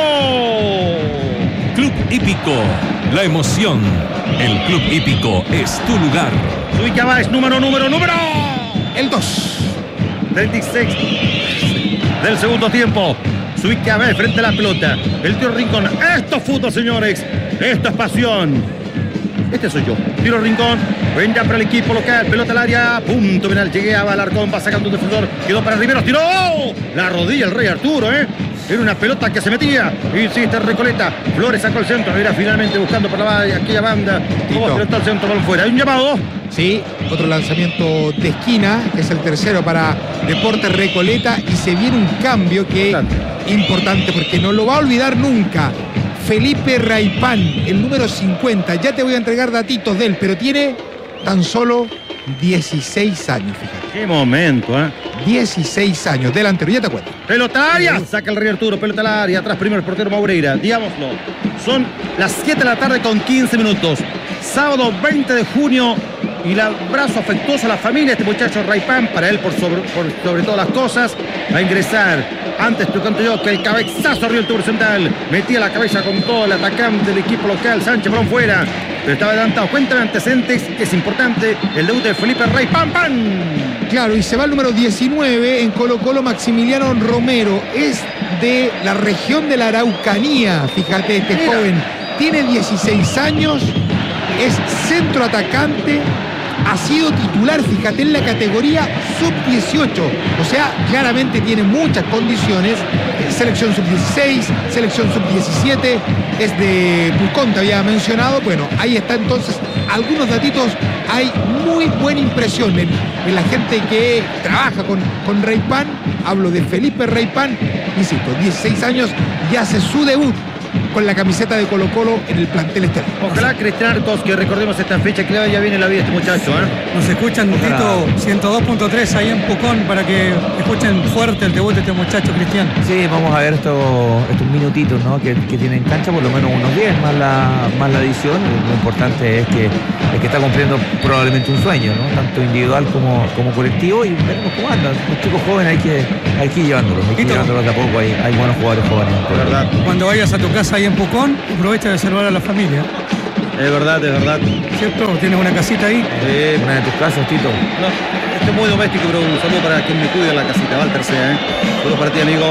Club Hípico. La emoción. El Club Hípico es tu lugar. Suica Báez, número. El 2. 36 del segundo tiempo. Suica Báez frente a la pelota. El tiro Rincón. Esto es fútbol, señores. Esto es pasión. Este soy yo. Tiro Rincón. Venga para el equipo local. Pelota al área. Punto penal. Llegué a Alarcón. Va sacando un defensor. Quedó para Riveros. Tiró. La rodilla el Rey Arturo, Era una pelota que se metía. Insiste Recoleta. Flores sacó el centro. Era finalmente buscando por aquella banda. Como pelota al centro, balón fuera. Hay un llamado. Sí, otro lanzamiento de esquina, que es el tercero para Deportes Recoleta. Y se viene un cambio que importante porque no lo va a olvidar nunca. Felipe Raipán, el número 50. Ya te voy a entregar datitos de él, pero tiene tan solo 16 años, fíjate. Qué momento, 16 años, delantero, ya te cuento. Pelota al área, saca el Rey Arturo, pelota al área, atrás primero el portero Maureira, digámoslo. Son las 7 de la tarde con 15 minutos. Sábado 20 de junio y el abrazo afectuoso a la familia de este muchacho Raipán, para él por sobre todas las cosas, va a ingresar. Antes te cuento yo que el cabezazo arriba el tubo central, metía la cabeza con todo el atacante del equipo local, Sánchez, balón fuera, pero estaba adelantado. Cuéntame antecedentes, que es importante, el debut de Felipe Raipán. Claro, y se va el número 19 en Colo-Colo, Maximiliano Romero, es de la región de la Araucanía, fíjate, este joven, tiene 16 años, es centro atacante, ha sido titular, fíjate, en la categoría sub-18, o sea, claramente tiene muchas condiciones, selección sub-16, selección sub-17, es de Pucón, te había mencionado. Bueno, ahí está entonces algunos datitos. Hay muy buena impresión en la gente que trabaja con Reypan. Hablo de Felipe Reypan, insisto, 16 años y hace su debut con la camiseta de Colo-Colo en el plantel estelar. Ojalá, Cristian Arcos, que recordemos esta fecha, que le vaya bien en la vida a este muchacho, ¿eh? Nos escuchan, Tito, 102.3 ahí en Pucón, para que escuchen fuerte el debut de este muchacho, Cristian. Sí, vamos a ver estos minutitos, ¿no? que tiene en cancha, por lo menos unos 10 más la edición. Lo importante es que está cumpliendo probablemente un sueño, ¿no? Tanto individual como colectivo, y veremos cómo andan. Los chicos jóvenes hay que ir llevándolos, de a poco. Hay buenos jugadores jóvenes. De verdad. Cuando vayas a tu casa ahí en Pucón, aprovecha de saludar a la familia. Es verdad. ¿Cierto? ¿Tienes una casita ahí? Sí. Una de tus casas, Tito. No, esto es muy doméstico, pero un saludo para quien me cuida en la casita, Walter Sea, ¿eh? Saludo para ti, amigo.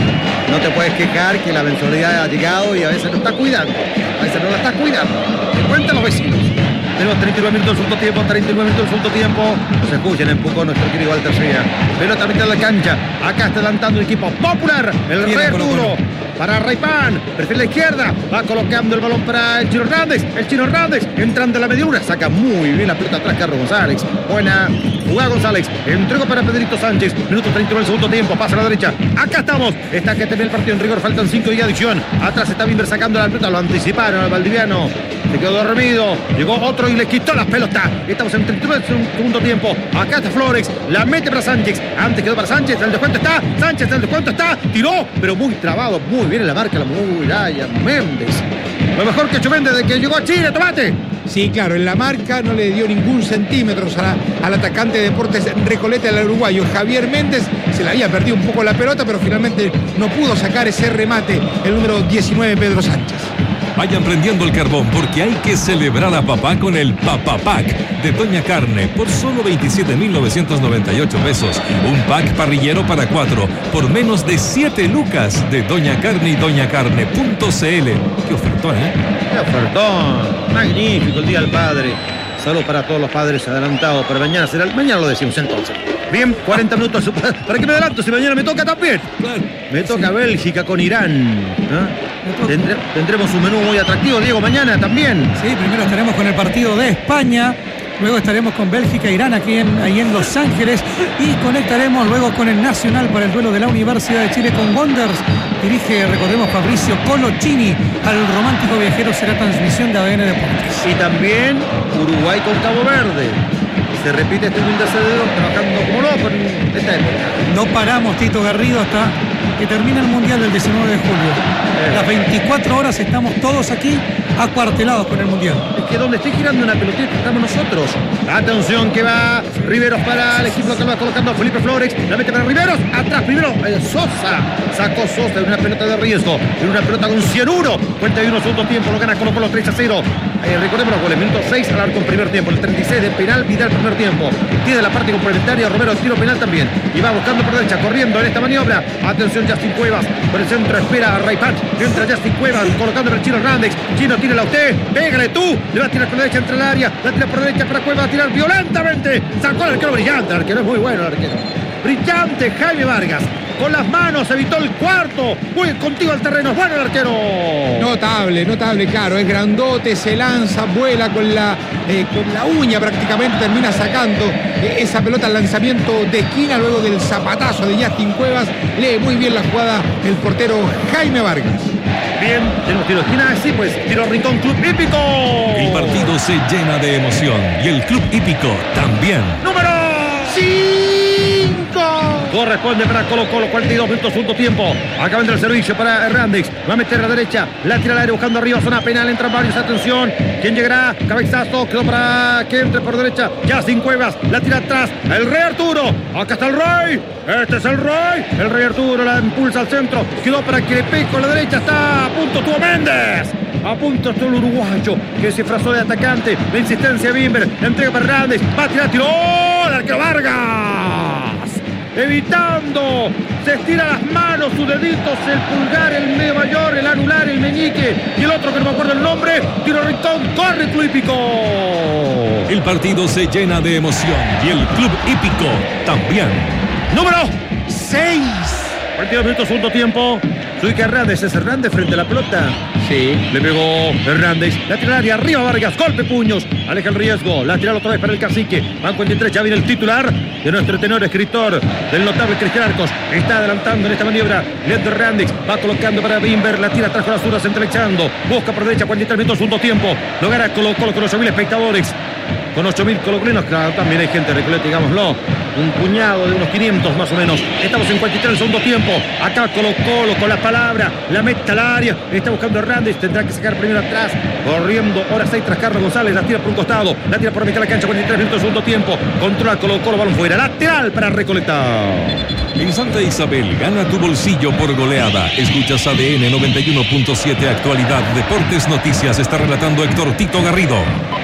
No te puedes quejar que la mensualidad ha llegado y a veces no está cuidando. A veces no la estás cuidando. Te cuentan los vecinos. Tenemos 39 minutos del segundo tiempo, 39 minutos del segundo tiempo. Se escuchan en Pucón nuestro querido Walter Sea. Pelota a mitad de la cancha. Acá está adelantando el equipo popular. El Rey Arturo. Para Reypan, perfil a la izquierda, va colocando el balón para el Chino Hernández, entrando a la mediura, saca muy bien la pelota atrás Carlos González, buena jugada González, entrega para Pedrito Sánchez, minuto 39 del segundo tiempo, pasa a la derecha, acá estamos, está que termina el partido en rigor, faltan 5 de adición, atrás está Bimber sacando la pelota, lo anticiparon al valdiviano, se quedó dormido, llegó otro y le quitó la pelota, estamos en 39 del segundo tiempo, acá está Flores, la mete para Sánchez, antes quedó para Sánchez, el descuento está, Sánchez, el descuento está, tiró, pero muy trabado, muy bien en la marca, la Muralla Méndez. Lo mejor que ha hecho Méndez desde que llegó a Chile, tomate. Sí, claro, en la marca no le dio ningún centímetro al atacante de Deportes Recoleta, el uruguayo Javier Méndez. Se le había perdido un poco la pelota, pero finalmente no pudo sacar ese remate el número 19, Pedro Sánchez. Vayan prendiendo el carbón porque hay que celebrar a papá con el Papa Pack de Doña Carne por solo 27,998 pesos. Un pack parrillero para 4 por menos de 7 lucas de Doña Carne y doñacarne.cl. Qué ofertón, ¿eh? Qué ofertón. Magnífico el Día del Padre. Saludos para todos los padres adelantados. Para mañana será. Mañana lo decimos entonces. Bien, 40 minutos. ¿Para qué me adelanto? Si mañana me toca también. Claro. Me toca Bélgica con Irán. ¿Eh? Tendremos un menú muy atractivo, Diego, mañana también. Sí, primero estaremos con el partido de España. Luego estaremos con Bélgica e Irán ahí en Los Ángeles. Y conectaremos luego con el Nacional para el duelo de la Universidad de Chile con Wanderers. Dirige, recordemos, Fabricio Colochini. Al romántico viajero será transmisión de ADN Deportes. Y también Uruguay con Cabo Verde. Se repite este humilde cededor trabajando como loco en esta época. No paramos, Tito Garrido, hasta que termina el Mundial del 19 de julio. Las 24 horas estamos todos aquí acuartelados con el Mundial. Es que donde esté girando una pelotita estamos nosotros. Atención que va Riveros para el equipo que lo va colocando Felipe Flores. La mete para Riveros. Atrás primero Sosa. Sacó Sosa en una pelota de riesgo. En una pelota con cianuro. Cuenta de 1 segundo tiempo. Lo gana Colo-Colo 3-0. Recordemos los goles. Minuto 6 al arco en primer tiempo. El 36 de penal Vidal primer tiempo. Tiene la parte complementaria. Romero tiro penal también. Y va buscando por derecha. Corriendo en esta maniobra. Atención Justin Cuevas. Por el centro espera a Raypan. Entra Justin Cuevas. Colocando para el Chino Hernández. Chino, tírala usted. Pégale tú. Le va a tirar por la derecha entre el área. La tira por la derecha para Cuevas. Va a tirar violentamente. Sacó al arquero brillante. El arquero es muy bueno. El arquero. Brillante Jaime Vargas. Con las manos evitó el cuarto. Muy contigo al terreno. Bueno el arquero. Notable, claro. Es grandote, se lanza, vuela con la uña prácticamente. Termina sacando esa pelota al lanzamiento de esquina luego del zapatazo de Justin Cuevas. Lee muy bien la jugada el portero Jaime Vargas. Bien, tenemos tiro de esquina, sí, pues tiro Rincón Club Hípico. El partido se llena de emoción y el Club Hípico también. Número 5. Corresponde para Colo-Colo, 42 minutos, segundo tiempo. Acá vendrá el servicio para Hernández. Va a meter a la derecha, la tira al aire buscando arriba, zona penal, entran varios, atención. ¿Quién llegará? Cabezazo, quedó para que entre por derecha. Justin Cuevas, la tira atrás. El Rey Arturo. Acá está el Rey. Este es el Rey. El Rey Arturo la impulsa al centro. Quedó para que le pegue con la derecha. Está a punto, estuvo Méndez. A punto estuvo el uruguayo que se disfrazó de atacante. La insistencia de Bimber. La entrega para Hernández. Va a tirar, tiró. El arquero Vargas. Evitando, se estira las manos, sus deditos, el pulgar, el medio mayor, el anular, el meñique y el otro que no me acuerdo el nombre. Tiro Rincón, corre Club Hípico. El partido se llena de emoción y el Club Hípico también. Número 6. 42 minutos, segundo tiempo. Se ubica Hernández. Es Hernández frente a la pelota. Sí. Le pegó Hernández. La tira al área. Arriba Vargas. Golpe, puños. Aleja el riesgo. La tira otra vez para el cacique. Van 43. Ya viene el titular de nuestro tenor escritor del notable Cristian Arcos. Está adelantando en esta maniobra. Leandro Hernández. Va colocando para Bimber. La tira atrás con las zurdas centralizando. Busca por derecha. 43 minutos, segundo tiempo. Lo gana Colo Colo con 8.000 espectadores. Con 8.000 colocolinos, claro, también hay gente de Recoleta, digámoslo. Un puñado de unos 500 más o menos. Estamos en 43 del segundo tiempo. Acá Colo Colo con la palabra. La meta al área. Está buscando Hernández. Tendrá que sacar primero atrás. Corriendo. Ahora 6 tras Carlos González. La tira por un costado. La tira por mitad de la cancha. 43 minutos del segundo tiempo. Controla Colo Colo. Balón fuera. Lateral para Recoleta. En Santa Isabel, gana tu bolsillo por goleada. Escuchas ADN 91.7, actualidad, deportes, noticias. Está relatando Héctor Tito Garrido.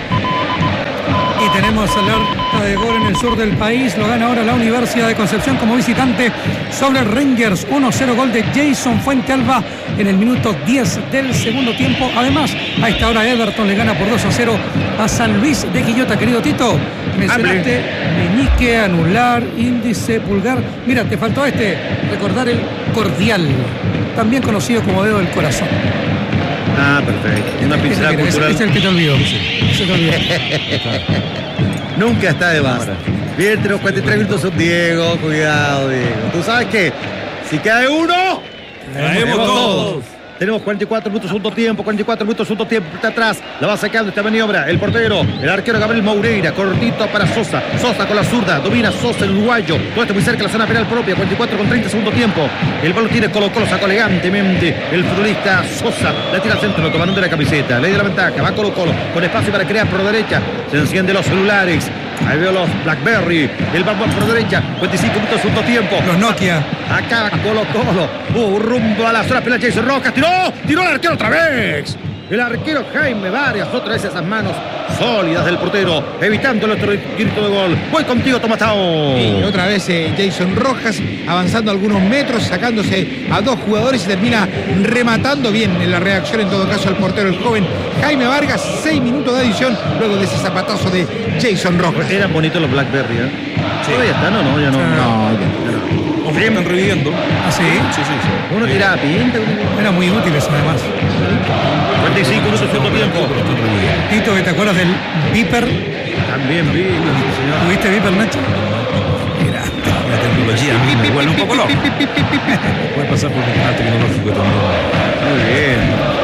Y tenemos alerta de gol en el sur del país. Lo gana ahora la Universidad de Concepción como visitante sobre Rangers. 1-0, gol de Jason Fuentealba en el minuto 10 del segundo tiempo. Además, a esta hora Everton le gana por 2-0 a San Luis de Quillota. Querido Tito, mencionaste meñique, anular, índice, pulgar. Mira, te faltó recordar el cordial, también conocido como dedo del corazón. Ah, perfecto. Una pincelada cultural. Es el que te olvidó. Se te olvidó. Nunca está de más. Bien, tenemos 43 minutos. Son Diego, cuidado, Diego. ¿Tú sabes qué? Si cae uno, Caemos todos. Tenemos 44 minutos, segundo tiempo. 44 minutos, segundo tiempo. Está atrás. La va sacando esta maniobra. El portero, el arquero Gabriel Moureira. Cortito para Sosa. Sosa con la zurda. Domina Sosa, el uruguayo. Todo esto muy cerca de la zona penal propia. 44 con 30, segundo tiempo. El balón tiene Colo Colo. Sacó elegantemente el futbolista Sosa. La tira al centro, tomando de la camiseta. Le dio la ventaja. Va Colo Colo con espacio para crear por derecha. Se encienden los celulares. Ahí veo los BlackBerry. El balón por derecha. 45 minutos, segundo tiempo. Los Nokia. Acá Colo Colo. Rumbo a la zona penal. Jason Rojas. Tiró el arquero otra vez. El arquero Jaime Varias. Otra vez esas manos sólidas del portero. Evitando el otro grito de gol. Voy contigo, Tomatao. Y otra vez Jason Rojas avanzando algunos metros, sacándose a 2 jugadores y termina rematando bien en la reacción, en todo caso, el portero, el joven Jaime Vargas. 6 minutos de adición luego de ese zapatazo de Jason Rojas. Eran bonitos los BlackBerry, ¿eh? Sí. ¿Todavía están o no? Ya no. ¿Cómo están reviviendo? ¿Ah, sí? Sí. Uno tiraba pinta. Eran muy útiles además. 45 minutos, segundo tiempo. Tito, ¿te acuerdas del Viper? También vi, señor. ¿Tuviste Viper, Nacho? Mira. La tecnología igual un poco loco. Puede pasar por un canal tecnológico también. Muy bien.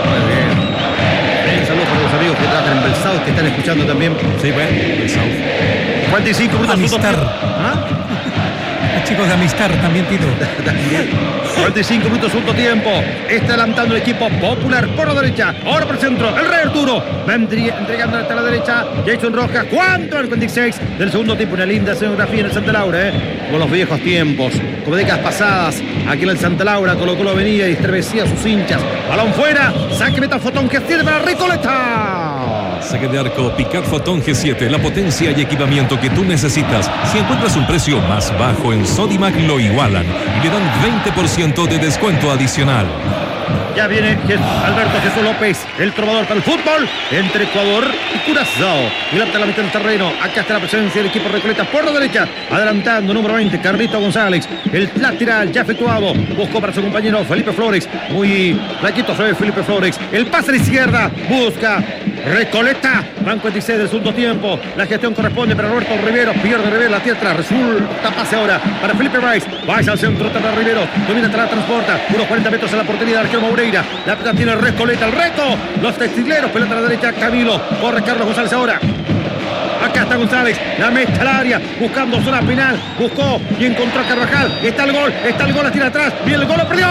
Un saludo para los amigos que trabajan en Belsaud, que están escuchando también. Sí, bueno, Belsaud. 45 minutos, Amistar. Los chicos de Amistar también, Tito. 45 minutos, segundo tiempo. Está adelantando el equipo Popular por la derecha. Ahora por el centro. El Rey Arturo va entregando hasta la derecha. Jason Rojas. ¿Cuánto? El 56 del segundo tiempo. Una linda escenografía en el Santa Laura, como los viejos tiempos, como décadas pasadas. Aquí en el Santa Laura Colo Colo venía y estremecía a sus hinchas. Balón fuera. Saque meta Fotón que tiene para Recoleta. Saque de arco Picard Fotón G7, la potencia y equipamiento que tú necesitas. Si encuentras un precio más bajo en Sodimac, lo igualan y le dan 20% de descuento adicional. Ya viene Alberto Jesús López, el trovador para el fútbol entre Ecuador y Curazao. Y la mitad del terreno. Acá está la presencia del equipo Recoleta por la derecha. Adelantando, número 20, Carlito González. El lateral ya efectuado. Buscó para su compañero Felipe Flores. Muy flaquito Felipe Flores. El pase a la izquierda. Busca Recoleta. Van 46 del segundo tiempo. La gestión corresponde para Roberto Rivero. Pierde Rivero la tierra atrás. Resulta pase ahora para Felipe Rice. Rice al centro para Rivero. Domina hasta la transporta. Unos 40 metros en la portería del arquero Moureira. La pelota tiene Recoleta. El reto. Los textileros. Pelota a la derecha. Camilo. Corre Carlos González ahora. Acá está González, la mete al área, buscando zona penal, buscó y encontró a Carvajal. Está el gol, la tira atrás, viene el gol, lo perdió.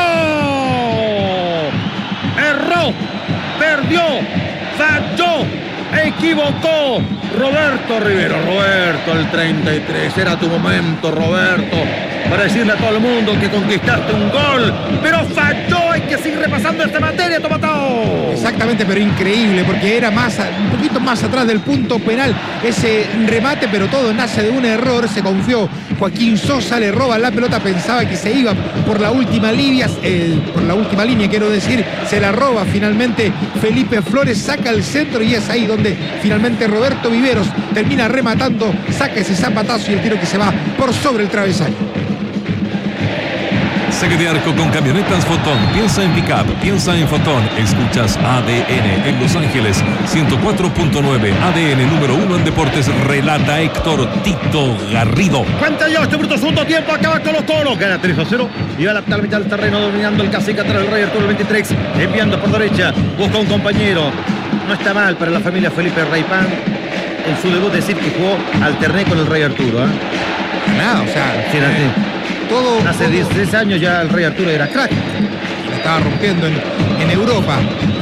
Erró, perdió, falló, equivocó. Roberto Rivero, Roberto, el 33, era tu momento, Roberto, para decirle a todo el mundo que conquistaste un gol, pero falló. Hay que seguir repasando esta materia, Tomatao. Exactamente, pero increíble, porque era un poquito más atrás del punto penal ese remate, pero todo nace de un error. Se confió Joaquín Sosa, le roba la pelota, pensaba que se iba por la última línea, quiero decir, se la roba finalmente Felipe Flores, saca el centro y es ahí donde finalmente Roberto Viveros termina rematando, saca ese zapatazo y el tiro que se va por sobre el travesaño. Saque de arco con camionetas Fotón. Piensa en pickup, piensa en Fotón. Escuchas ADN en Los Ángeles, 104.9. ADN número 1 en deportes. Relata Héctor Tito Garrido. 58 minutos, segundo tiempo, acaba Colo-Colo. Gana 3-0 y va a la mitad del terreno, dominando el cacique atrás del Rey Arturo, el 23. Enviando por derecha, busca un compañero. No está mal para la familia Felipe Reypan en su debut decir que jugó alterné con el Rey Arturo. Nada, o sea, todo. Hace 16 años ya el Rey Arturo era crack. La estaba rompiendo en Europa.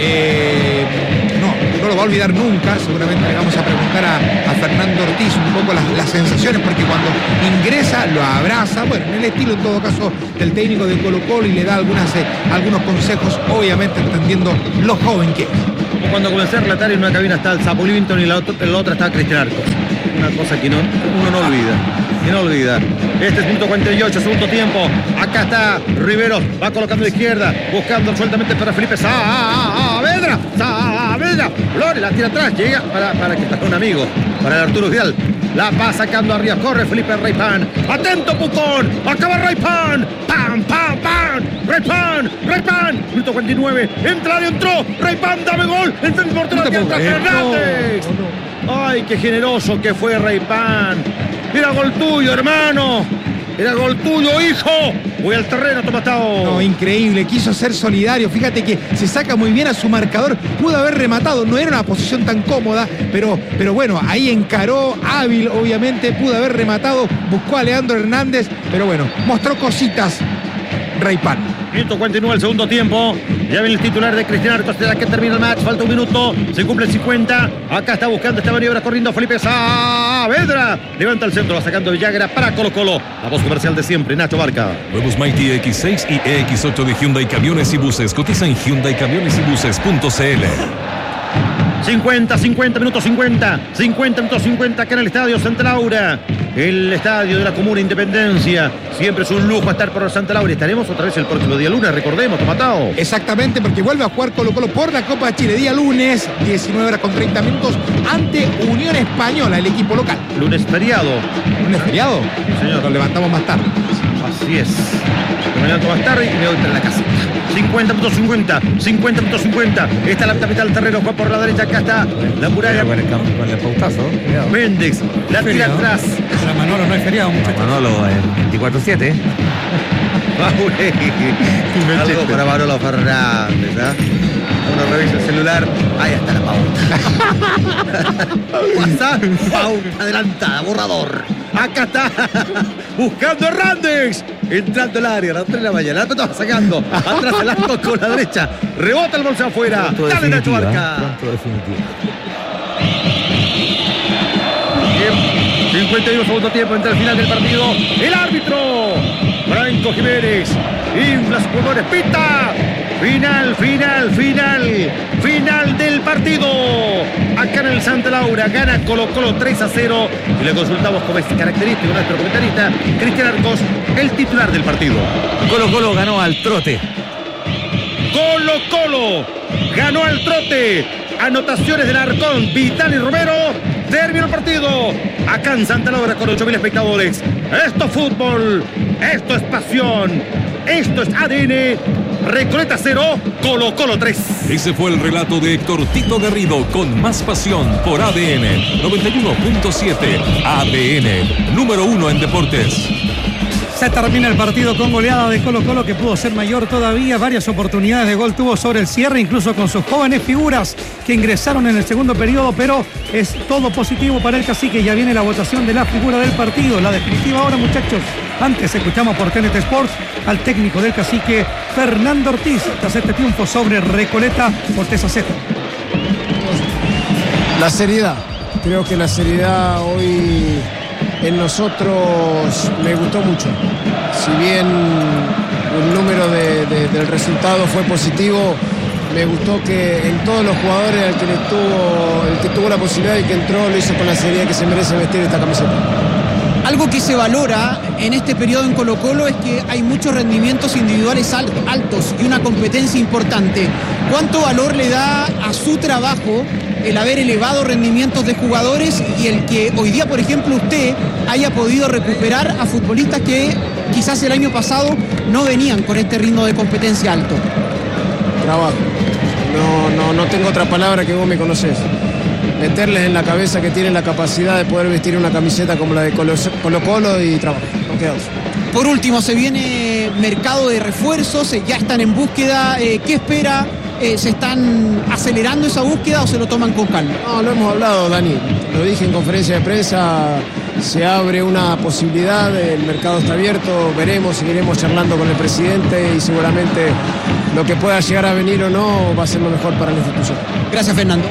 No lo va a olvidar nunca. Seguramente le vamos a preguntar a Fernando Ortiz un poco las sensaciones, porque cuando ingresa lo abraza, bueno, en el estilo en todo caso del técnico de Colo-Colo, y le da algunos consejos, obviamente entendiendo lo joven que es. Cuando comencé a relatar, en una cabina está el Sapo Livington y en la otra está Cristian Arcos. Una cosa que uno no olvida. Que no olvida. Este es minuto 48, segundo tiempo. Acá está Riveros, va colocando a la izquierda, buscando sueltamente para Felipe Saavedra. Flores la tira atrás, llega para que está un amigo, para el Arturo Vidal. La va sacando arriba, corre Felipe Reypan. Atento Pucón, acaba Reypan. ¡Pam! Reypan. Minuto 49, entró. Reypan, dame gol. Entra el portero de Fernández. Ay, qué generoso que fue Reypan. Era gol tuyo, hermano. Era gol tuyo, hijo. Voy al terreno, Tomatao. No, increíble. Quiso ser solidario. Fíjate que se saca muy bien a su marcador. Pudo haber rematado. No era una posición tan cómoda, pero bueno, ahí encaró, hábil, obviamente. Pudo haber rematado. Buscó a Leandro Hernández, pero bueno, mostró cositas Reypan. Minuto 49 el segundo tiempo. Ya viene el titular de Cristian Arcos. De la que termina el match. Falta un minuto. Se cumple el 50. Acá está buscando esta maniobra, corriendo Felipe Saavedra. Levanta el centro, va sacando Villagra para Colo-Colo. La voz comercial de siempre, Nacho Barca. Nuevos Mighty X6 y EX8 de Hyundai Camiones y Buses. Cotiza en HyundaiCamionesYbuses.cl. 50 minutos 50 acá en el Estadio Santa Laura, el estadio de la Comuna Independencia. Siempre es un lujo estar por Santa Laura. Estaremos otra vez el próximo día lunes, recordemos, Tomatao. Exactamente, porque vuelve a jugar Colo-Colo por la Copa de Chile, día lunes, 19 horas con 30 minutos, ante Unión Española, el equipo local. Lunes feriado. ¿Lunes feriado? Sí, señor. Nos levantamos más tarde. Así es. Me levanto más tarde y me voy para la casa. 50 minutos 50. Está la capital del terreno, Juan por la derecha. Acá está la muralla. Con el pautazo. Méndez, la tira atrás. Para Manolo no hay feriado, muchachos. Manolo, 24/7. Algo para Manolo Fernández, Uno revisa el celular, ahí está la pauta. WhatsApp, pauta adelantada, borrador. Acá está, buscando Hernández. Entrando al área, a las 3 de la mañana. La pelota va sacando. Atrás el arco con la derecha. Rebota el bolso afuera. Dale, Nacho Barca. Pronto definitiva. 51 segundo tiempo entre el final del partido. El árbitro Franco Jiménez infla sus pulmones, pita. Final del partido. Acá en el Santa Laura gana Colo-Colo 3-0. Y le consultamos como es característico nuestro comentarista Cristian Arcos, el titular del partido. Colo-Colo ganó al trote. Colo-Colo ganó al trote. Anotaciones del Arcón, Vital y Romero. Terminó el partido acá en Santa Laura con 8.000 espectadores. Esto es fútbol, esto es pasión, esto es ADN. Recoleta 0, Colo-Colo 3. Ese fue el relato de Héctor Tito Garrido con más pasión por ADN 91.7. ADN, número 1 en deportes. Se termina el partido con goleada de Colo-Colo, que pudo ser mayor todavía. Varias oportunidades de gol tuvo sobre el cierre, incluso con sus jóvenes figuras que ingresaron en el segundo periodo, pero es todo positivo para el Cacique. Ya viene la votación de la figura del partido, la definitiva ahora, muchachos. Antes escuchamos por TNT Sports al técnico del Cacique, Fernando Ortiz, tras este triunfo sobre Recoleta por 3-0. La seriedad, creo que la seriedad hoy en nosotros me gustó mucho. Si bien el número del resultado fue positivo, me gustó que en todos los jugadores el que tuvo la posibilidad y que entró lo hizo con la seriedad que se merece vestir esta camiseta. Algo que se valora en este periodo en Colo-Colo es que hay muchos rendimientos individuales altos y una competencia importante. ¿Cuánto valor le da a su trabajo el haber elevado rendimientos de jugadores y el que hoy día, por ejemplo, usted haya podido recuperar a futbolistas que quizás el año pasado no venían con este ritmo de competencia alto. Trabajo. No tengo otra palabra, que vos me conocés. Meterles en la cabeza que tienen la capacidad de poder vestir una camiseta como la de Colo-Colo y trabajo. No queda otra. Por último, se viene mercado de refuerzos, ya están en búsqueda. ¿Qué espera? ¿Se están acelerando esa búsqueda o se lo toman con calma? No, lo hemos hablado, Dani. Lo dije en conferencia de prensa. Se abre una posibilidad, el mercado está abierto, veremos, seguiremos charlando con el presidente y seguramente lo que pueda llegar a venir o no va a ser lo mejor para la institución. Gracias, Fernando.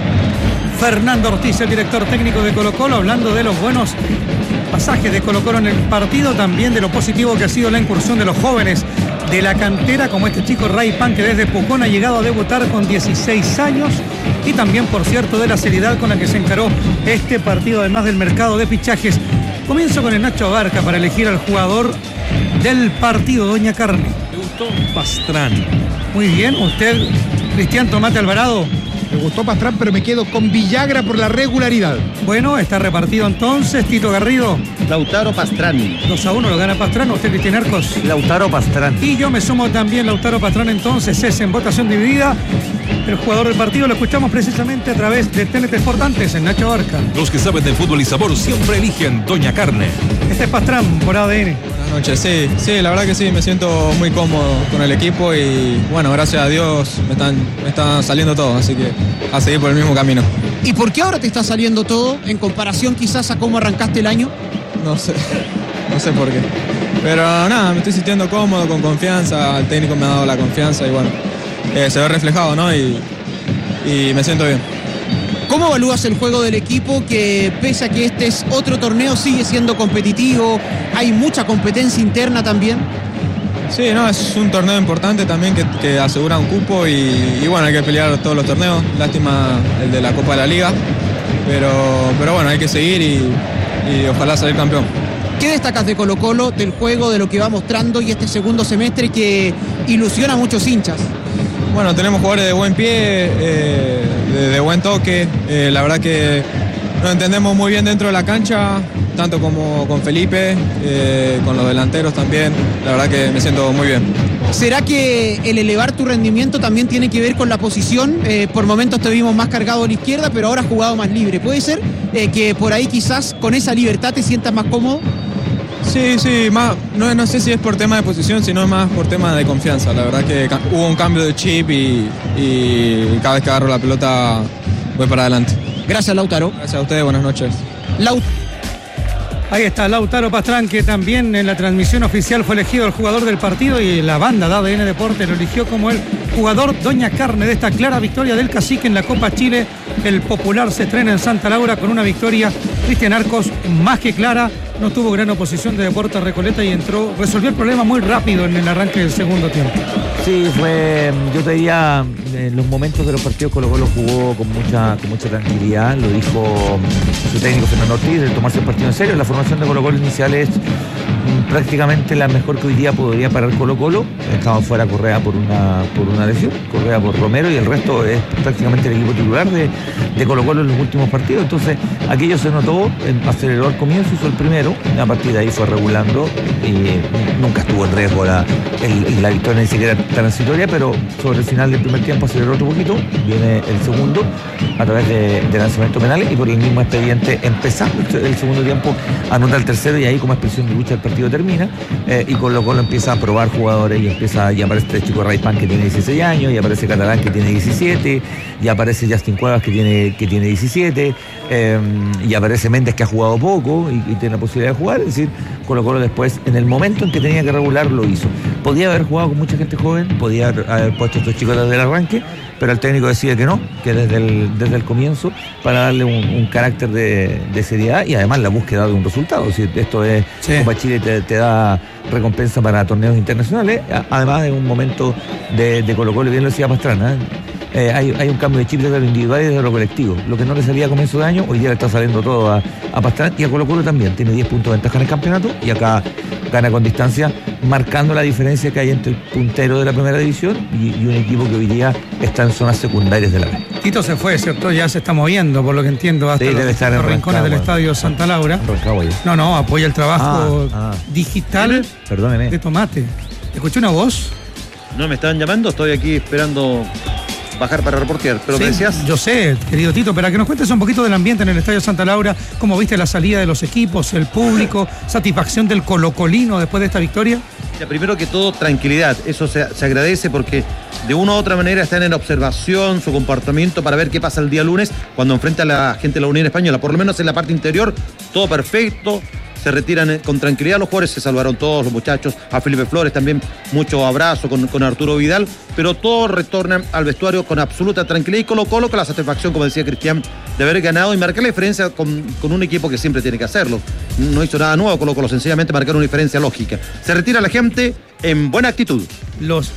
Fernando Ortiz, el director técnico de Colo-Colo, hablando de los buenos pasajes de Colo-Colo en el partido, también de lo positivo que ha sido la incursión de los jóvenes de la cantera, como este chico Ray Pan, que desde Pucón ha llegado a debutar con 16 años, y también, por cierto, de la seriedad con la que se encaró este partido, además del mercado de fichajes. Comienzo con el Nacho Abarca para elegir al jugador del partido, Doña Carne. Me gustó Pastrán. Muy bien, usted, Cristian Tomate Alvarado. Me gustó Pastrán, pero me quedo con Villagra por la regularidad. Bueno, está repartido entonces. Tito Garrido. Lautaro Pastrán. 2-1 lo gana Pastrán. Usted, Cristian Arcos. Lautaro Pastrán. Y yo me sumo también. Lautaro Pastrán, entonces es en votación dividida. El jugador del partido lo escuchamos precisamente a través de TNT Sport antes en Nacho Abarca. Los que saben de fútbol y sabor siempre eligen Doña Carne. Este es Pastrán por ADN. Buenas noches, sí, la verdad que sí, me siento muy cómodo con el equipo y bueno, gracias a Dios me están saliendo todo, así que a seguir por el mismo camino. ¿Y por qué ahora te está saliendo todo en comparación quizás a cómo arrancaste el año? No sé por qué. Pero nada, me estoy sintiendo cómodo, con confianza, el técnico me ha dado la confianza y bueno, se ve reflejado, ¿no? Y me siento bien. ¿Cómo evalúas el juego del equipo que, pese a que este es otro torneo, sigue siendo competitivo? Hay mucha competencia interna también. Sí, no, es un torneo importante también que asegura un cupo y bueno, hay que pelear todos los torneos. Lástima el de la Copa de la Liga, pero bueno, hay que seguir y ojalá salir campeón. ¿Qué destacas de Colo-Colo, del juego, de lo que va mostrando y este segundo semestre que ilusiona a muchos hinchas? Bueno, tenemos jugadores de buen pie, de buen toque. La verdad que nos entendemos muy bien dentro de la cancha, tanto como con Felipe, con los delanteros también. La verdad que me siento muy bien. ¿Será que el elevar tu rendimiento también tiene que ver con la posición? Por momentos te vimos más cargado a la izquierda, pero ahora has jugado más libre. ¿Puede ser que por ahí quizás con esa libertad te sientas más cómodo? Sí, no sé si es por tema de posición, sino más por tema de confianza. La verdad que hubo un cambio de chip y cada vez que agarro la pelota voy para adelante. Gracias, Lautaro. Gracias a ustedes, buenas noches. Ahí está Lautaro Pastrán, que también en la transmisión oficial fue elegido el jugador del partido y la banda de ADN Deporte lo eligió como el jugador Doña Carne de esta clara victoria del Cacique en la Copa Chile. El Popular se estrena en Santa Laura con una victoria, Cristian Arcos, más que clara. No tuvo gran oposición de Deportes Recoleta y resolvió el problema muy rápido en el arranque del segundo tiempo. Sí, yo te diría, en los momentos de los partidos Colo-Colo jugó con mucha tranquilidad, lo dijo su técnico Fernando Ortiz, de tomarse el partido en serio. La formación de Colo-Colo inicial es prácticamente la mejor que hoy día podría parar Colo-Colo. Estaba fuera Correa por una lesión, Correa por Romero, y el resto es prácticamente el equipo titular de Colo-Colo en los últimos partidos. Entonces aquello se notó, aceleró al comienzo, hizo el primero, a partir de ahí fue regulando y nunca estuvo en riesgo la victoria, ni siquiera transitoria, pero sobre el final del primer tiempo aceleró otro poquito, viene el segundo a través de lanzamientos penales y por el mismo expediente empezando el segundo tiempo anota el tercero y ahí como expresión de lucha el partido termina y Colo-Colo empieza a probar jugadores y aparece este chico Ray Pan que tiene 16 años, y aparece Catalán que tiene 17, y aparece Justin Cuevas que tiene 17, y aparece Méndez que ha jugado poco y tiene la posibilidad de jugar. Es decir, Colo-Colo después, en el momento en que tenía que regular, lo hizo. Podía haber jugado con mucha gente joven, podía haber puesto a estos chicos desde el arranque, pero el técnico decide que no, que desde el comienzo, para darle un carácter de seriedad y además la búsqueda de un resultado. Si esto es, sí. Copa Chile te da recompensa para torneos internacionales, además de un momento de Colo-Colo, bien lo decía Pastrana, hay un cambio de chip desde lo individual y desde lo colectivo. Lo que no le salía a comienzo de año, hoy día le está saliendo todo a Pastrana, y a Colo-Colo también. Tiene 10 puntos de ventaja en el campeonato y acá gana con distancia, marcando la diferencia que hay entre el puntero de la primera división y un equipo que hoy día está en zonas secundarias de la B. Tito se fue, ¿cierto? Ya se está moviendo, por lo que entiendo, hasta los rincones del Estadio Santa Laura. No, apoya el trabajo digital de Tomate. ¿Escuché una voz? No, me estaban llamando, estoy aquí esperando bajar para reportear, pero sí, me decías... Yo sé, querido Tito, pero que nos cuentes un poquito del ambiente en el Estadio Santa Laura, cómo viste la salida de los equipos, el público, satisfacción del colocolino después de esta victoria. Ya, primero que todo, tranquilidad, eso se agradece porque de una u otra manera están en observación su comportamiento para ver qué pasa el día lunes cuando enfrenta a la gente de la Unión Española, por lo menos en la parte interior, todo perfecto. Se retiran con tranquilidad los jugadores, se salvaron todos los muchachos, a Felipe Flores también mucho abrazo con Arturo Vidal, pero todos retornan al vestuario con absoluta tranquilidad y Colo-Colo con la satisfacción, como decía Cristian, de haber ganado y marcar la diferencia con un equipo que siempre tiene que hacerlo. No hizo nada nuevo Colo-Colo, sencillamente marcar una diferencia lógica. Se retira la gente en buena actitud. Los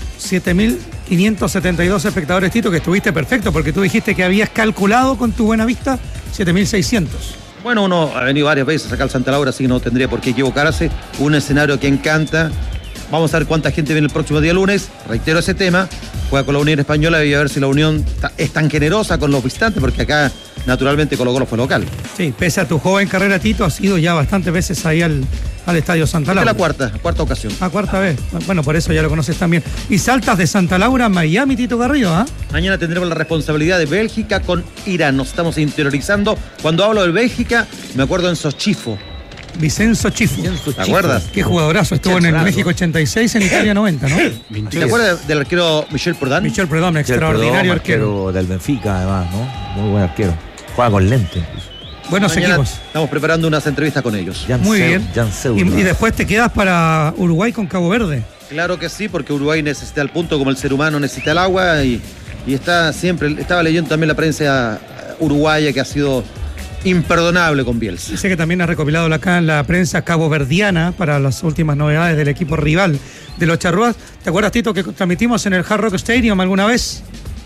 7.572 espectadores, Tito, que estuviste perfecto porque tú dijiste que habías calculado con tu buena vista 7.600. Bueno, uno ha venido varias veces acá al Santa Laura, así que no tendría por qué equivocarse. Un escenario que encanta. Vamos a ver cuánta gente viene el próximo día lunes. Reitero ese tema. Juega con la Unión Española y a ver si la Unión es tan generosa con los visitantes, porque acá, naturalmente, Colo-Colo fue local. Sí, pese a tu joven carrera, Tito, has ido ya bastantes veces ahí al Estadio Santa Laura. Es la cuarta ocasión. Cuarta vez. Bueno, por eso ya lo conoces también. Y saltas de Santa Laura a Miami, Tito Garrido, ¿ah? Mañana tendremos la responsabilidad de Bélgica con Irán. Nos estamos interiorizando. Cuando hablo de Bélgica, me acuerdo en Sochifo. Vicenzo Chifo. ¿Te acuerdas? Qué jugadorazo. Estuvo en el México 86, en Italia 90, ¿no? ¿Te acuerdas del arquero Michel Prudhomme? Michel Prudhomme, extraordinario arquero del Benfica, además, ¿no? Muy buen arquero. Juega con lente. Buenos equipos. Estamos preparando unas entrevistas con ellos. Muy bien. Y después te quedas para Uruguay con Cabo Verde. Claro que sí, porque Uruguay necesita el punto como el ser humano necesita el agua y está siempre, estaba leyendo también la prensa uruguaya que ha sido imperdonable con Bielsa. Sé que también ha recopilado acá en la prensa caboverdiana para las últimas novedades del equipo rival de los Charrúas. ¿Te acuerdas, Tito, que transmitimos en el Hard Rock Stadium alguna vez?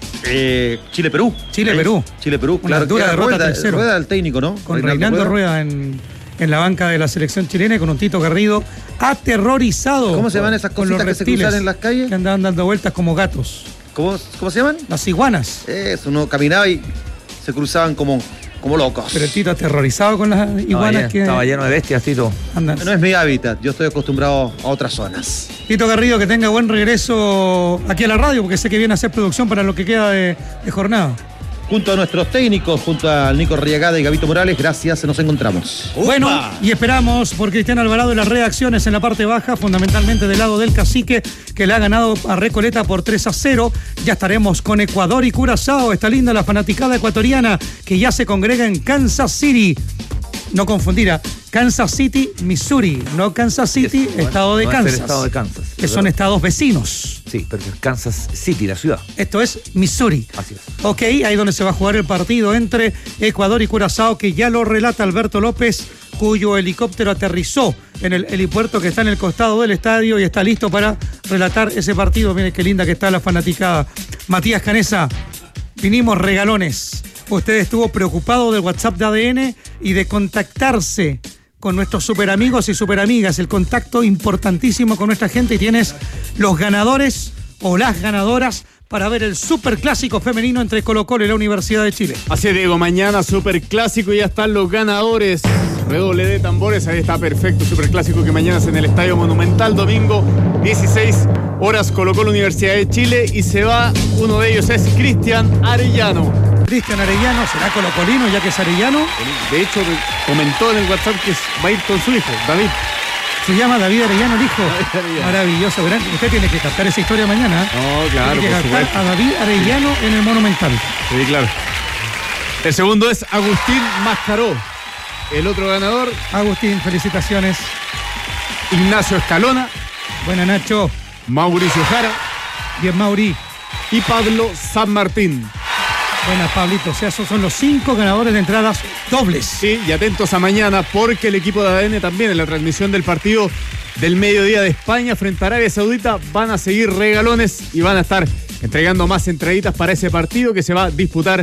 Chile-Perú. Chile-Perú, claro. Dura derrota 3-0. Rueda del técnico, ¿no? Con Reinaldo Rueda en la banca de la selección chilena y con un Tito Garrido aterrorizado. ¿Cómo se llaman esas cositas que se cruzan en las calles? Que andaban dando vueltas como gatos. ¿Cómo se llaman? Las iguanas. Eso, uno caminaba y se cruzaban como locos. Pero el Tito aterrorizado con las iguanas. Estaba lleno de bestias, Tito. No es mi hábitat, yo estoy acostumbrado a otras zonas. Tito Garrido, que tenga buen regreso aquí a la radio, porque sé que viene a hacer producción para lo que queda de jornada. Junto a nuestros técnicos, junto a Nico Riagada y Gabito Morales, gracias, nos encontramos. Bueno, y esperamos por Cristian Alvarado y las reacciones en la parte baja, fundamentalmente del lado del Cacique, que le ha ganado a Recoleta por 3-0. Ya estaremos con Ecuador y Curazao. Está linda la fanaticada ecuatoriana que ya se congrega en Kansas City. No confundir Kansas City, Missouri, no Kansas City, estado de Kansas. Estado de Kansas. Que son estados vecinos. Sí, pero es Kansas City, la ciudad. Esto es Missouri. Así es. Ok, ahí donde se va a jugar el partido entre Ecuador y Curazao, que ya lo relata Alberto López, cuyo helicóptero aterrizó en el helipuerto que está en el costado del estadio y está listo para relatar ese partido. Miren qué linda que está la fanaticada. Matías Canesa, vinimos regalones. Usted estuvo preocupado del WhatsApp de ADN y de contactarse con nuestros superamigos y superamigas. El contacto importantísimo con nuestra gente, y tienes los ganadores o las ganadoras para ver el superclásico femenino entre Colo-Colo y la Universidad de Chile. Así es, Diego, mañana superclásico y ya están los ganadores. Redoble de tambores, ahí está perfecto, superclásico que mañana es en el Estadio Monumental, domingo 16 horas, Colo-Colo Universidad de Chile, y se va, uno de ellos es Cristian Arellano. Cristian Arellano, ¿será colocolino ya que es Arellano? De hecho, comentó en el WhatsApp que va a ir con su hijo, David. Se llama David Arellano, el hijo. Maravilloso, ¿verdad? Usted tiene que captar esa historia mañana. No, claro, tiene que captar a David Arellano en el Monumental. Sí, claro. El segundo es Agustín Mascaró. El otro ganador, Agustín, felicitaciones. Ignacio Escalona. Buena, Nacho. Mauricio Jara. Bien, Mauri. Y Pablo San Martín. Buena, Pablito. O sea, esos son los 5 ganadores de entradas dobles. Sí, y atentos a mañana, porque el equipo de ADN también en la transmisión del partido del mediodía de España frente a Arabia Saudita van a seguir regalones y van a estar entregando más entraditas para ese partido que se va a disputar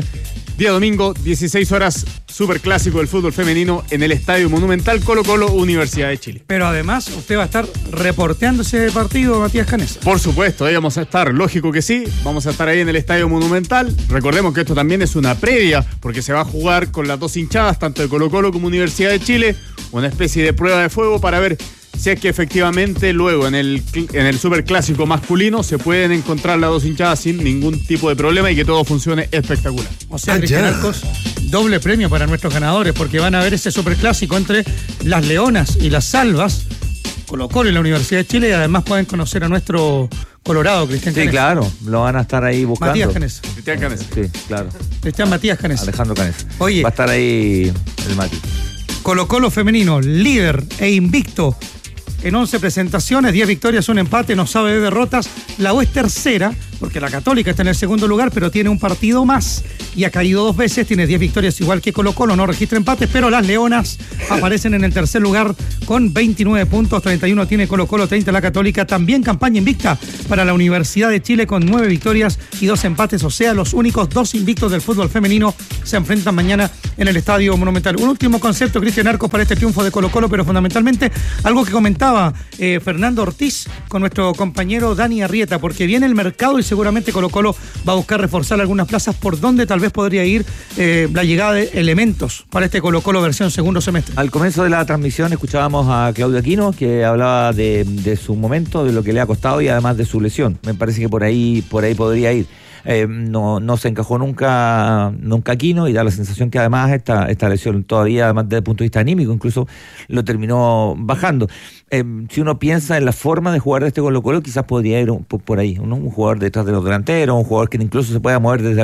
Día domingo, 16 horas, superclásico del fútbol femenino en el Estadio Monumental, Colo-Colo, Universidad de Chile. Pero además, usted va a estar reporteando ese partido, Matías Canesa. Por supuesto, ahí vamos a estar, lógico que sí, vamos a estar ahí en el Estadio Monumental. Recordemos que esto también es una previa, porque se va a jugar con las dos hinchadas, tanto de Colo-Colo como Universidad de Chile, una especie de prueba de fuego para ver si es que efectivamente luego en el superclásico masculino se pueden encontrar las dos hinchadas sin ningún tipo de problema y que todo funcione espectacular. O sea, Cristian Arcos, doble premio para nuestros ganadores, porque van a ver ese superclásico entre las Leonas y las Salvas, Colo-Colo y la Universidad de Chile, y además pueden conocer a nuestro Colorado, Cristian Canesa. Sí, claro, lo van a estar ahí buscando. Matías Canesa. Cristian Canesa. Sí, claro. Cristian Matías Canesa. Alejandro Canesa. Oye. Va a estar ahí el Mati. Colo-Colo femenino, líder e invicto en 11 presentaciones, 10 victorias, un empate, no sabe de derrotas. La U es tercera, porque la Católica está en el segundo lugar, pero tiene un partido más y ha caído 2 veces, tiene 10 victorias igual que Colo-Colo, no registra empates, pero las Leonas aparecen en el tercer lugar con 29 puntos, 31 tiene Colo-Colo, 30 la Católica. También campaña invicta para la Universidad de Chile con 9 victorias y 2 empates, o sea, los únicos 2 invictos del fútbol femenino se enfrentan mañana en el Estadio Monumental. Un último concepto, Cristian Arcos, para este triunfo de Colo-Colo, pero fundamentalmente algo que comentaba Fernando Ortiz con nuestro compañero Dani Arrieta, porque viene el mercado y seguramente Colo-Colo va a buscar reforzar algunas plazas por donde tal vez podría ir la llegada de elementos para este Colo-Colo versión segundo semestre. Al comienzo de la transmisión escuchábamos a Claudio Aquino, que hablaba de su momento, de lo que le ha costado y además de su lesión. Me parece que por ahí podría ir. No se encajó nunca Aquino, y da la sensación que además esta lesión todavía, además desde el punto de vista anímico, incluso lo terminó bajando. Si uno piensa en la forma de jugar de este Colo-Colo, quizás podría ir por ahí, un jugador detrás de los delanteros, un jugador que incluso se pueda mover desde